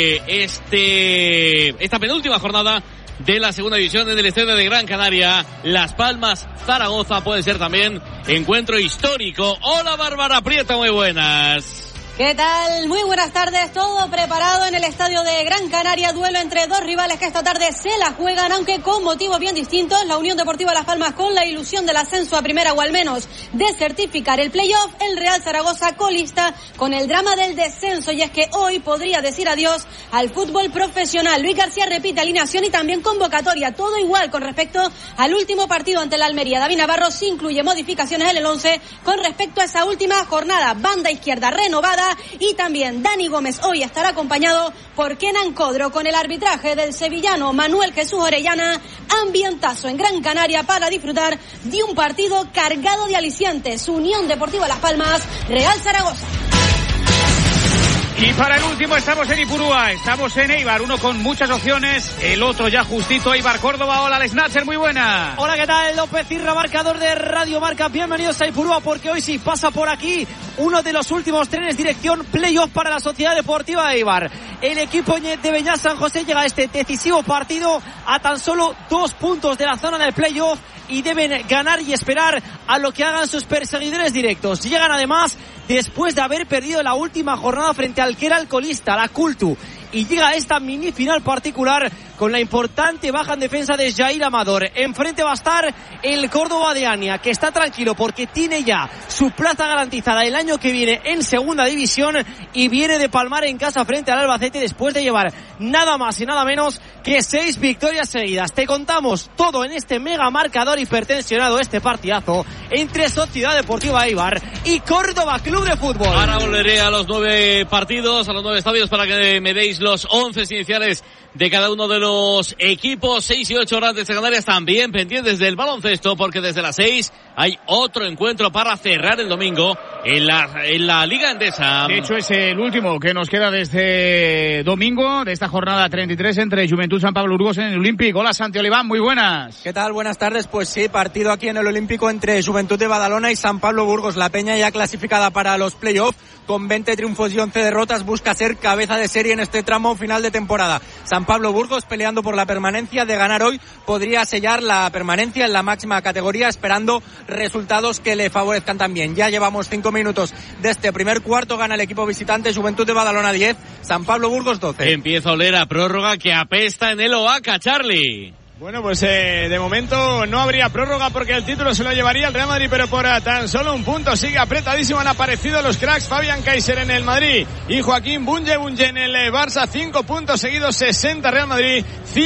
penúltima jornada de la segunda división en el estadio de Gran Canaria. Las Palmas, Zaragoza puede ser también encuentro histórico. Hola, Bárbara Prieto, muy buenas. ¿Qué tal? Muy buenas tardes, todo preparado en el estadio de Gran Canaria, duelo entre dos rivales que esta tarde se la juegan, aunque con motivos bien distintos. La Unión Deportiva Las Palmas con la ilusión del ascenso a primera o al menos de certificar el playoff, el Real Zaragoza colista con el drama del descenso, y es que hoy podría decir adiós al fútbol profesional. Luis García repite alineación y también convocatoria, todo igual con respecto al último partido ante la Almería. David Navarro sí incluye modificaciones en el 11 con respecto a esa última jornada. Banda izquierda renovada, y también Dani Gómez hoy estará acompañado por Kenan Codro, con el arbitraje del sevillano Manuel Jesús Orellana. Ambientazo en Gran Canaria para disfrutar de un partido cargado de alicientes. Unión Deportiva Las Palmas, Real Zaragoza. Y para el último estamos en Ipurúa, estamos en Eibar, uno con muchas opciones, el otro ya justito, Eibar Córdoba. Hola, el Snatcher, muy buena. Hola, ¿qué tal? López Irra, marcador de Radio Marca. Bienvenidos a Ipurúa, porque hoy sí pasa por aquí uno de los últimos trenes dirección playoff para la Sociedad Deportiva de Eibar. El equipo de Beñat San José llega a este decisivo partido a tan solo 2 puntos de la zona del playoff y deben ganar y esperar a lo que hagan sus perseguidores directos. Llegan además después de haber perdido la última jornada frente al que era el colista, la Cultu, y llega a esta mini final particular con la importante baja en defensa de Jair Amador. Enfrente va a estar el Córdoba de Ania, que está tranquilo porque tiene ya su plaza garantizada el año que viene en segunda división y viene de palmar en casa frente al Albacete después de llevar nada más y nada menos que 6 victorias seguidas. Te contamos todo en este mega marcador hipertensionado, este partidazo entre Sociedad Deportiva Eibar y Córdoba Club de Fútbol. Ahora volveré a los 9 partidos, a los 9 estadios, para que me deis los 11 iniciales de cada uno de los equipos. 6 y 8 horas de Canarias, también pendientes del baloncesto, porque desde las 6 hay otro encuentro para cerrar el domingo en la Liga Endesa. De hecho, es el último que nos queda desde domingo de esta jornada 33 entre Juventud San Pablo Burgos en el Olímpico. Hola, Santi Oliván, muy buenas. ¿Qué tal? Buenas tardes. Pues sí, partido aquí en el Olímpico entre Juventud de Badalona y San Pablo Burgos. La Peña ya clasificada para los playoffs con 20 triunfos y 11 derrotas, busca ser cabeza de serie en este tramo final de temporada. San Pablo Burgos peleando por la permanencia, de ganar hoy podría sellar la permanencia en la máxima categoría, esperando resultados que le favorezcan también. Ya llevamos 5 minutos de este primer cuarto, gana el equipo visitante, Juventud de Badalona 10, San Pablo Burgos 12. Empieza a oler a prórroga que apesta en el Oaca, Charlie. Bueno, pues de momento no habría prórroga porque el título se lo llevaría el Real Madrid, pero por tan solo un punto. Sigue apretadísimo, han aparecido los cracks Fabián Kaiser en el Madrid y Joaquín Bunge en el Barça. 5 puntos seguidos, 60 Real Madrid,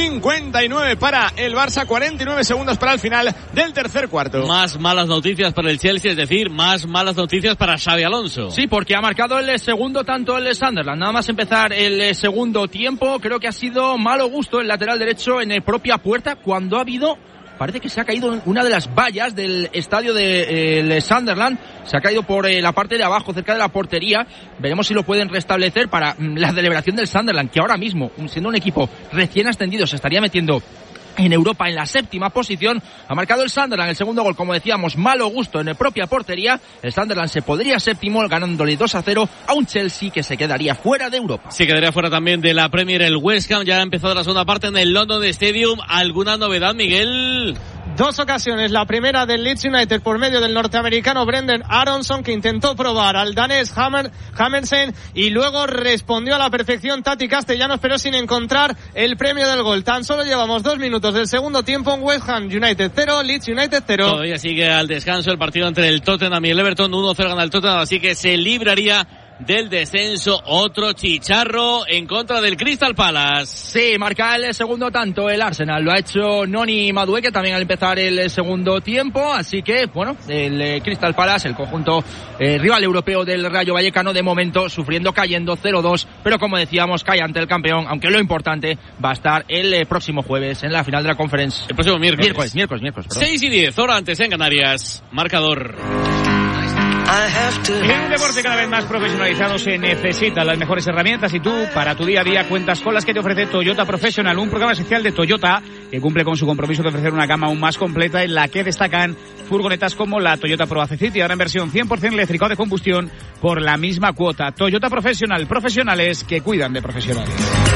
59 para el Barça, 49 segundos para el final del tercer cuarto. Más malas noticias para el Chelsea, es decir, más malas noticias para Xabi Alonso. Sí, porque ha marcado el segundo tanto el Sunderland. Nada más empezar el segundo tiempo, creo que ha sido malo gusto el lateral derecho en el propia puerta, cuando ha habido, parece que se ha caído una de las vallas del estadio de Sunderland, se ha caído por la parte de abajo, cerca de la portería. Veremos si lo pueden restablecer para la celebración del Sunderland, que ahora mismo, siendo un equipo recién ascendido, se estaría metiendo en Europa en la 7ª posición. Ha marcado el Sunderland el segundo gol, como decíamos, malo gusto en la propia portería. El Sunderland se podría 7º ganándole 2-0 a un Chelsea que se quedaría fuera de Europa. Sí, quedaría fuera también de la Premier el West Ham. Ya ha empezado la segunda parte en el London Stadium. ¿Alguna novedad, Miguel? 2 ocasiones, la primera del Leeds United por medio del norteamericano Brendan Aronson, que intentó probar al danés Hammersen y luego respondió a la perfección Tati Castellanos, pero sin encontrar el premio del gol. Tan solo llevamos 2 minutos del segundo tiempo en West Ham United 0, Leeds United 0. Todavía sigue al descanso el partido entre el Tottenham y el Everton. 1-0 gana el Tottenham, así que se libraría del descenso. Otro chicharro en contra del Crystal Palace. Sí, marca el segundo tanto el Arsenal. Lo ha hecho Noni Madueke también al empezar el segundo tiempo. Así que, bueno, el Crystal Palace, el conjunto rival europeo del Rayo Vallecano, de momento sufriendo, cayendo 0-2. Pero como decíamos, cae ante el campeón. Aunque lo importante va a estar el próximo jueves en la final de la Conference. El próximo miércoles. Miércoles. 6:10, hora antes en Canarias. Marcador. En un deporte cada vez más profesionalizado se necesitan las mejores herramientas y tú, para tu día a día, cuentas con las que te ofrece Toyota Professional, un programa especial de Toyota que cumple con su compromiso de ofrecer una gama aún más completa en la que destacan furgonetas como la Toyota Pro City, ahora en versión 100% eléctrica o de combustión por la misma cuota. Toyota Professional, profesionales que cuidan de profesionales.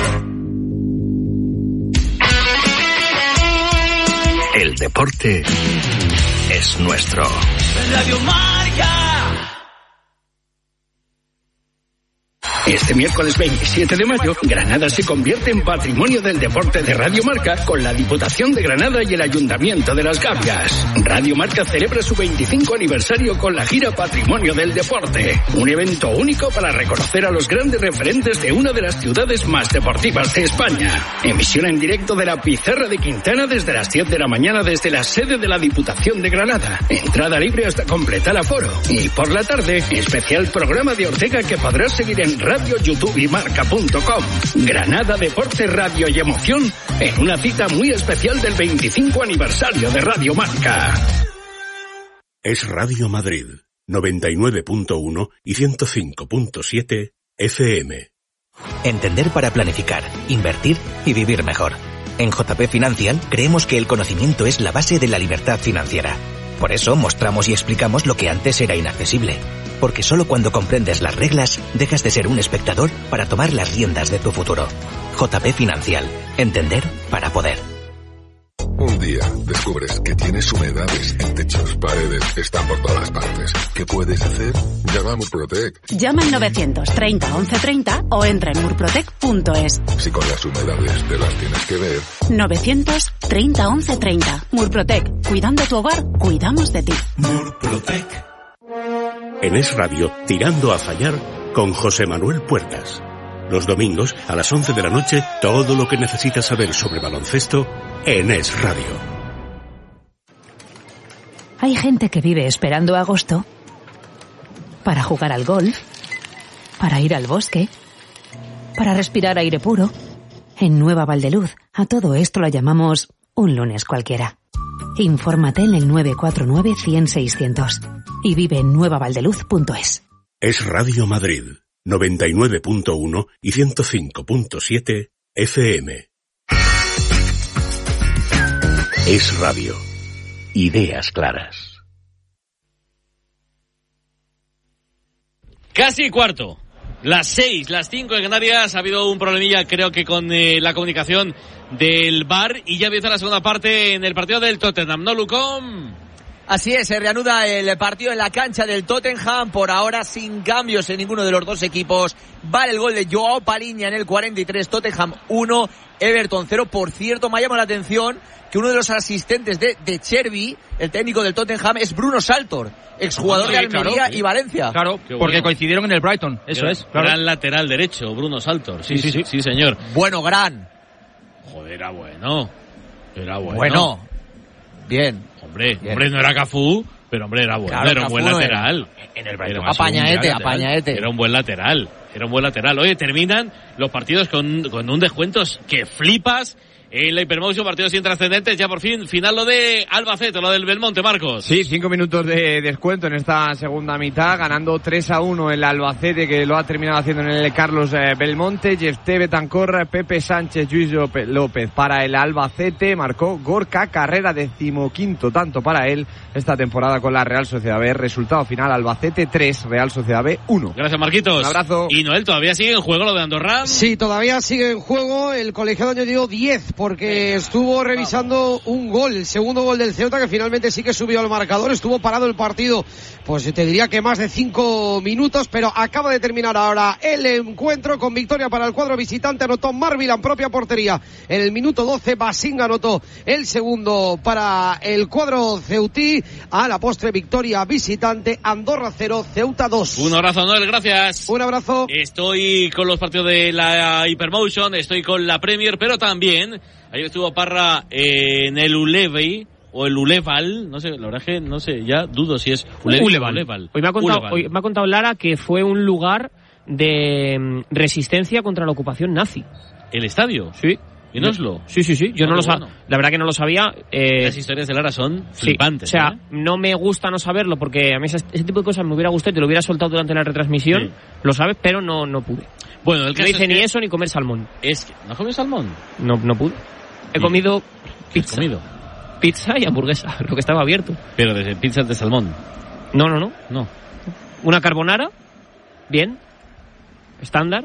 El deporte es nuestro. Radio Marca. Este miércoles 27 de mayo, Granada se convierte en Patrimonio del Deporte de Radio Marca con la Diputación de Granada y el Ayuntamiento de Las Gavias. Radio Marca celebra su 25 aniversario con la gira Patrimonio del Deporte, un evento único para reconocer a los grandes referentes de una de las ciudades más deportivas de España. Emisión en directo de la Pizarra de Quintana desde las 10 de la mañana desde la sede de la Diputación de Granada. Entrada libre hasta completar aforo. Y por la tarde, especial programa de Ortega que podrás seguir en Radio, YouTube y Marca.com. Granada, deporte, radio y emoción en una cita muy especial del 25 aniversario de Radio Marca. Es Radio Madrid, 99.1 y 105.7 FM. Entender para planificar, invertir y vivir mejor. En JP Financial creemos que el conocimiento es la base de la libertad financiera. Por eso mostramos y explicamos lo que antes era inaccesible. Porque solo cuando comprendes las reglas, dejas de ser un espectador para tomar las riendas de tu futuro. JP Financial. Entender para poder. Un día descubres que tienes humedades en techos, paredes, están por todas partes. ¿Qué puedes hacer? Llama a Murprotec. Llama al 930 1130 o entra en murprotec.es. Si con las humedades te las tienes que ver. 930 1130. Murprotec. Cuidando tu hogar, cuidamos de ti. Murprotec. En Es Radio, Tirando a Fallar, con José Manuel Puertas. Los domingos, a las 11 de la noche, todo lo que necesitas saber sobre baloncesto en Es Radio. Hay gente que vive esperando agosto para jugar al golf, para ir al bosque, para respirar aire puro. En Nueva Valdeluz, a todo esto lo llamamos un lunes cualquiera. Infórmate en el 949-100-600 y vive en nuevavaldeluz.es. Es Radio Madrid, 99.1 y 105.7 FM. Es Radio. Ideas claras. Casi cuarto. Las 6, las 5 en Canarias. Ha habido un problemilla, creo que con la comunicación del VAR. Y ya empieza la segunda parte en el partido del Tottenham, ¿no, Lucón? Así es, se reanuda el partido en la cancha del Tottenham, por ahora sin cambios en ninguno de los dos equipos. Vale el gol de Joao Paliña en el 43, Tottenham 1, Everton 0. Por cierto, me ha llamado la atención que uno de los asistentes de Chervi, el técnico del Tottenham, es Bruno Saltor, exjugador de Almería y Valencia. Claro, porque coincidieron en el Brighton, eso es. Claro. Gran lateral derecho, Bruno Saltor. Sí, señor. Bueno, gran. Joder, era bueno. Bueno. Bien. Hombre, no era Cafú, pero hombre, era bueno. Claro, era un buen lateral. En el Brighton. Apañaete. Era un buen lateral. Oye, terminan los partidos con un descuentos que flipas en la Hypermotion, partidos intrascendentes, ya por fin, final lo de Albacete, lo del Belmonte, Marcos. Sí, 5 minutos de descuento en esta segunda mitad, ganando 3-1 el Albacete, que lo ha terminado haciendo en el Carlos Belmonte. Jefté Betancor, Pepe Sánchez, Luis López para el Albacete, marcó Gorka Carrera, 15º tanto para él esta temporada con la Real Sociedad B. Resultado final, Albacete 3, Real Sociedad B 1. Gracias, Marquitos. Un abrazo. Y Noel, ¿todavía sigue en juego lo de Andorra? Sí, todavía sigue en juego. El colegiado añadió 10 porque estuvo revisando un gol, el segundo gol del Ceuta, que finalmente sí que subió al marcador. Estuvo parado el partido, pues te diría que más de 5 minutos, pero acaba de terminar ahora el encuentro con victoria para el cuadro visitante. Anotó Marvila en propia portería en el minuto 12, Basinga anotó el segundo para el cuadro ceutí. A la postre, victoria visitante, Andorra 0, Ceuta 2. Un abrazo, Noel, gracias. Un abrazo. Estoy con los partidos de la Hypermotion, estoy con la Premier, pero también ayer estuvo Parra en el Ulevey o el Uleval, no sé, la verdad es que no sé, ya dudo si es Uleval. Hoy me ha contado Lara que fue un lugar de resistencia contra la ocupación nazi. ¿El estadio? Sí. ¿En Oslo? Sí. Yo no lo sabía. La verdad que no lo sabía. Las historias de Lara son flipantes. O sea, no me gusta no saberlo porque a mí ese tipo de cosas me hubiera gustado y te lo hubiera soltado durante la retransmisión. Sí. Lo sabes, pero no pude. Bueno, el caso no hice es ni eso ni comer salmón. Es que ¿no has comido salmón? No pude. He comido pizza. ¿Has comido? Pizza y hamburguesa, lo que estaba abierto. Pero desde pizzas de salmón. No. Una carbonara, bien, estándar.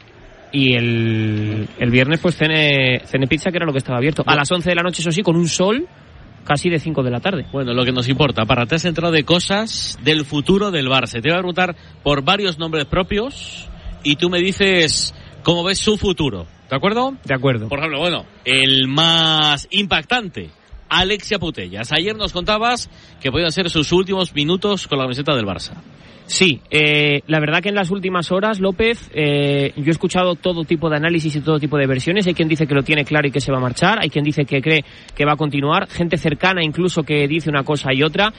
Y el viernes pues cené pizza, que era lo que estaba abierto. A las 11 de la noche, eso sí, con un sol casi de 5 de la tarde. Bueno, lo que nos importa, Parra, te has enterado de cosas del futuro del Barça. Te voy a preguntar por varios nombres propios y tú me dices cómo ves su futuro. ¿De acuerdo? De acuerdo. Por ejemplo, bueno, el más impactante, Alexia Putellas. Ayer nos contabas que podían ser sus últimos minutos con la camiseta del Barça. Sí, la verdad que en las últimas horas, López, yo he escuchado todo tipo de análisis y todo tipo de versiones. Hay quien dice que lo tiene claro y que se va a marchar, hay quien dice que cree que va a continuar, gente cercana incluso que dice una cosa y otra.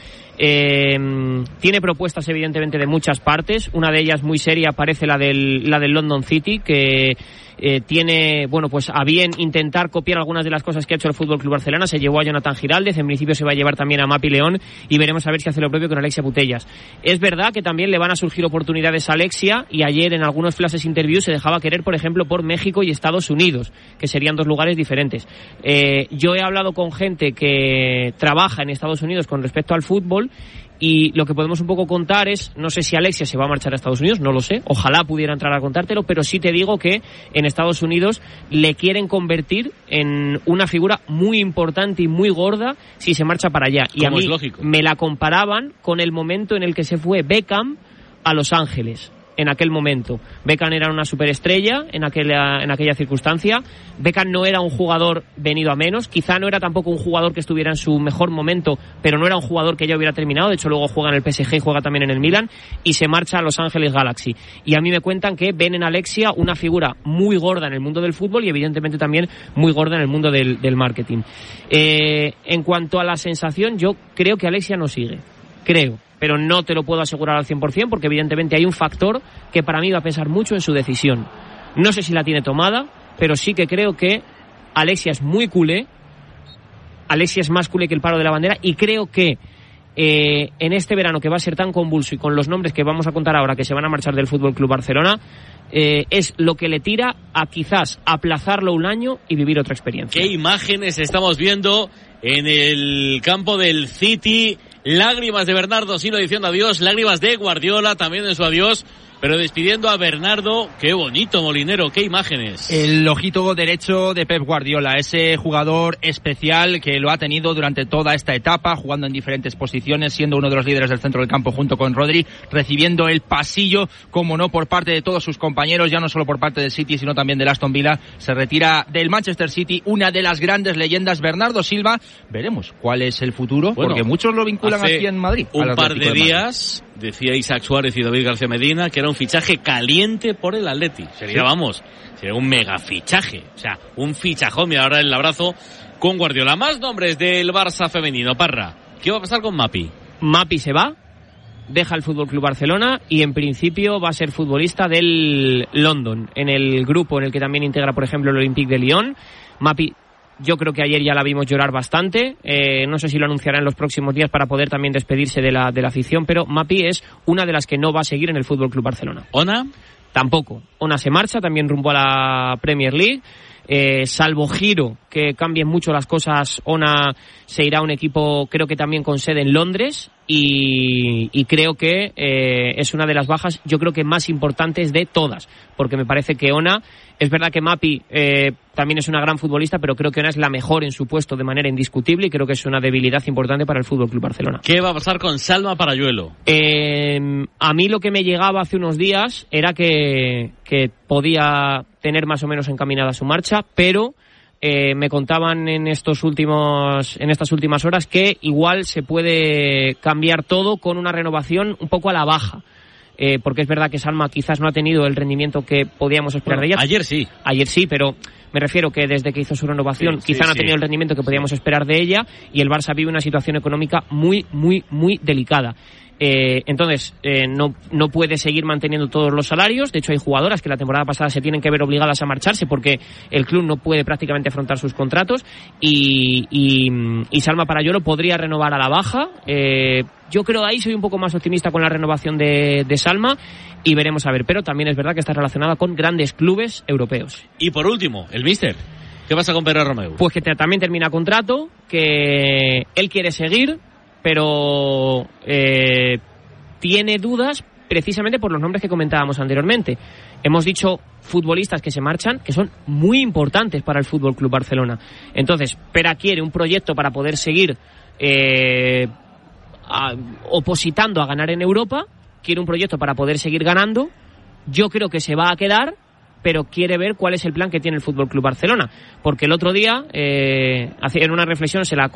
Tiene propuestas evidentemente de muchas partes, una de ellas muy seria parece la del London City, que tiene, bueno, pues a bien intentar copiar algunas de las cosas que ha hecho el Fútbol Club Barcelona. Se llevó a Jonathan Giraldez, en principio se va a llevar también a Mapi León y veremos a ver si hace lo propio con Alexia Putellas. Es verdad que también le van a surgir oportunidades a Alexia y ayer en algunos flashes interviews se dejaba querer, por ejemplo, por México y Estados Unidos, que serían dos lugares diferentes. Yo he hablado con gente que trabaja en Estados Unidos con respecto al fútbol y lo que podemos un poco contar es, no sé si Alexia se va a marchar a Estados Unidos, no lo sé, ojalá pudiera entrar a contártelo, pero sí te digo que en Estados Unidos le quieren convertir en una figura muy importante y muy gorda si se marcha para allá. Y a mí me la comparaban con el momento en el que se fue Beckham a Los Ángeles. En aquel momento Beckham era una superestrella en aquella circunstancia. Beckham no era un jugador venido a menos, quizá no era tampoco un jugador que estuviera en su mejor momento, pero no era un jugador que ya hubiera terminado. De hecho luego juega en el PSG y juega también en el Milan y se marcha a Los Ángeles Galaxy. Y a mí me cuentan que ven en Alexia una figura muy gorda en el mundo del fútbol y evidentemente también muy gorda en el mundo del marketing. En cuanto a la sensación, yo creo que Alexia no sigue, pero no te lo puedo asegurar al 100% porque evidentemente hay un factor que para mí va a pesar mucho en su decisión. No sé si la tiene tomada, pero sí que creo que Alexia es muy culé, Alexia es más culé que el palo de la bandera y creo que en este verano que va a ser tan convulso y con los nombres que vamos a contar ahora que se van a marchar del Fútbol Club Barcelona, es lo que le tira a quizás aplazarlo un año y vivir otra experiencia. ¿Qué imágenes estamos viendo en el campo del City? Lágrimas de Bernardo Silva diciendo adiós, lágrimas de Guardiola también en su adiós, pero despidiendo a Bernardo. Qué bonito, Molinero, qué imágenes. El ojito derecho de Pep Guardiola, ese jugador especial que lo ha tenido durante toda esta etapa, jugando en diferentes posiciones, siendo uno de los líderes del centro del campo junto con Rodri, recibiendo el pasillo, como no, por parte de todos sus compañeros, ya no solo por parte del City, sino también del Aston Villa. Se retira del Manchester City una de las grandes leyendas, Bernardo Silva. Veremos cuál es el futuro, bueno, porque muchos lo vinculan aquí en Madrid. Un par de días decía Isaac Suárez y David García Medina que era un fichaje caliente por el Atleti. Sería un mega fichaje. O sea, un fichajón. Y ahora el abrazo con Guardiola. Más nombres del Barça femenino. Parra, ¿qué va a pasar con Mapi? Mapi se va, deja el Fútbol Club Barcelona y en principio va a ser futbolista del London, en el grupo en el que también integra, por ejemplo, el Olympique de Lyon. Mapi Yo creo que ayer ya la vimos llorar bastante. No sé si lo anunciará en los próximos días para poder también despedirse de la afición, pero Mapi es una de las que no va a seguir en el Fútbol Club Barcelona. ¿Ona? Tampoco. Ona se marcha también rumbo a la Premier League. Salvo giro que cambien mucho las cosas, Ona se irá a un equipo, creo que también con sede en Londres, y creo que es una de las bajas, yo creo que más importantes de todas, porque me parece que Ona, es verdad que Mapi también es una gran futbolista, pero creo que Ona es la mejor en su puesto de manera indiscutible, y creo que es una debilidad importante para el Fútbol Club Barcelona. ¿Qué va a pasar con Salma Parayuelo? A mí lo que me llegaba hace unos días era que podía tener más o menos encaminada su marcha, pero me contaban en estas últimas horas que igual se puede cambiar todo con una renovación un poco a la baja. Porque es verdad que Salma quizás no ha tenido el rendimiento que podíamos esperar de ella. Ayer sí, pero me refiero que desde que hizo su renovación quizá no ha tenido el rendimiento que podíamos esperar de ella, y el Barça vive una situación económica muy, muy, muy delicada. Entonces, no puede seguir manteniendo todos los salarios. De hecho, hay jugadoras que la temporada pasada se tienen que ver obligadas a marcharse porque el club no puede prácticamente afrontar sus contratos, y Salma Parayuelo podría renovar a la baja. Yo creo ahí soy un poco más optimista con la renovación de Salma, y veremos a ver. Pero también es verdad que está relacionada con grandes clubes europeos. Y por último, el míster. ¿Qué pasa con Pere Romeu? Pues que también termina contrato, que él quiere seguir, pero tiene dudas precisamente por los nombres que comentábamos anteriormente. Hemos dicho futbolistas que se marchan, que son muy importantes para el Fútbol Club Barcelona. Entonces, Pera quiere un proyecto para poder seguir opositando a ganar en Europa, quiere un proyecto para poder seguir ganando. Yo creo que se va a quedar, pero quiere ver cuál es el plan que tiene el Fútbol Club Barcelona, porque el otro día en una reflexión se la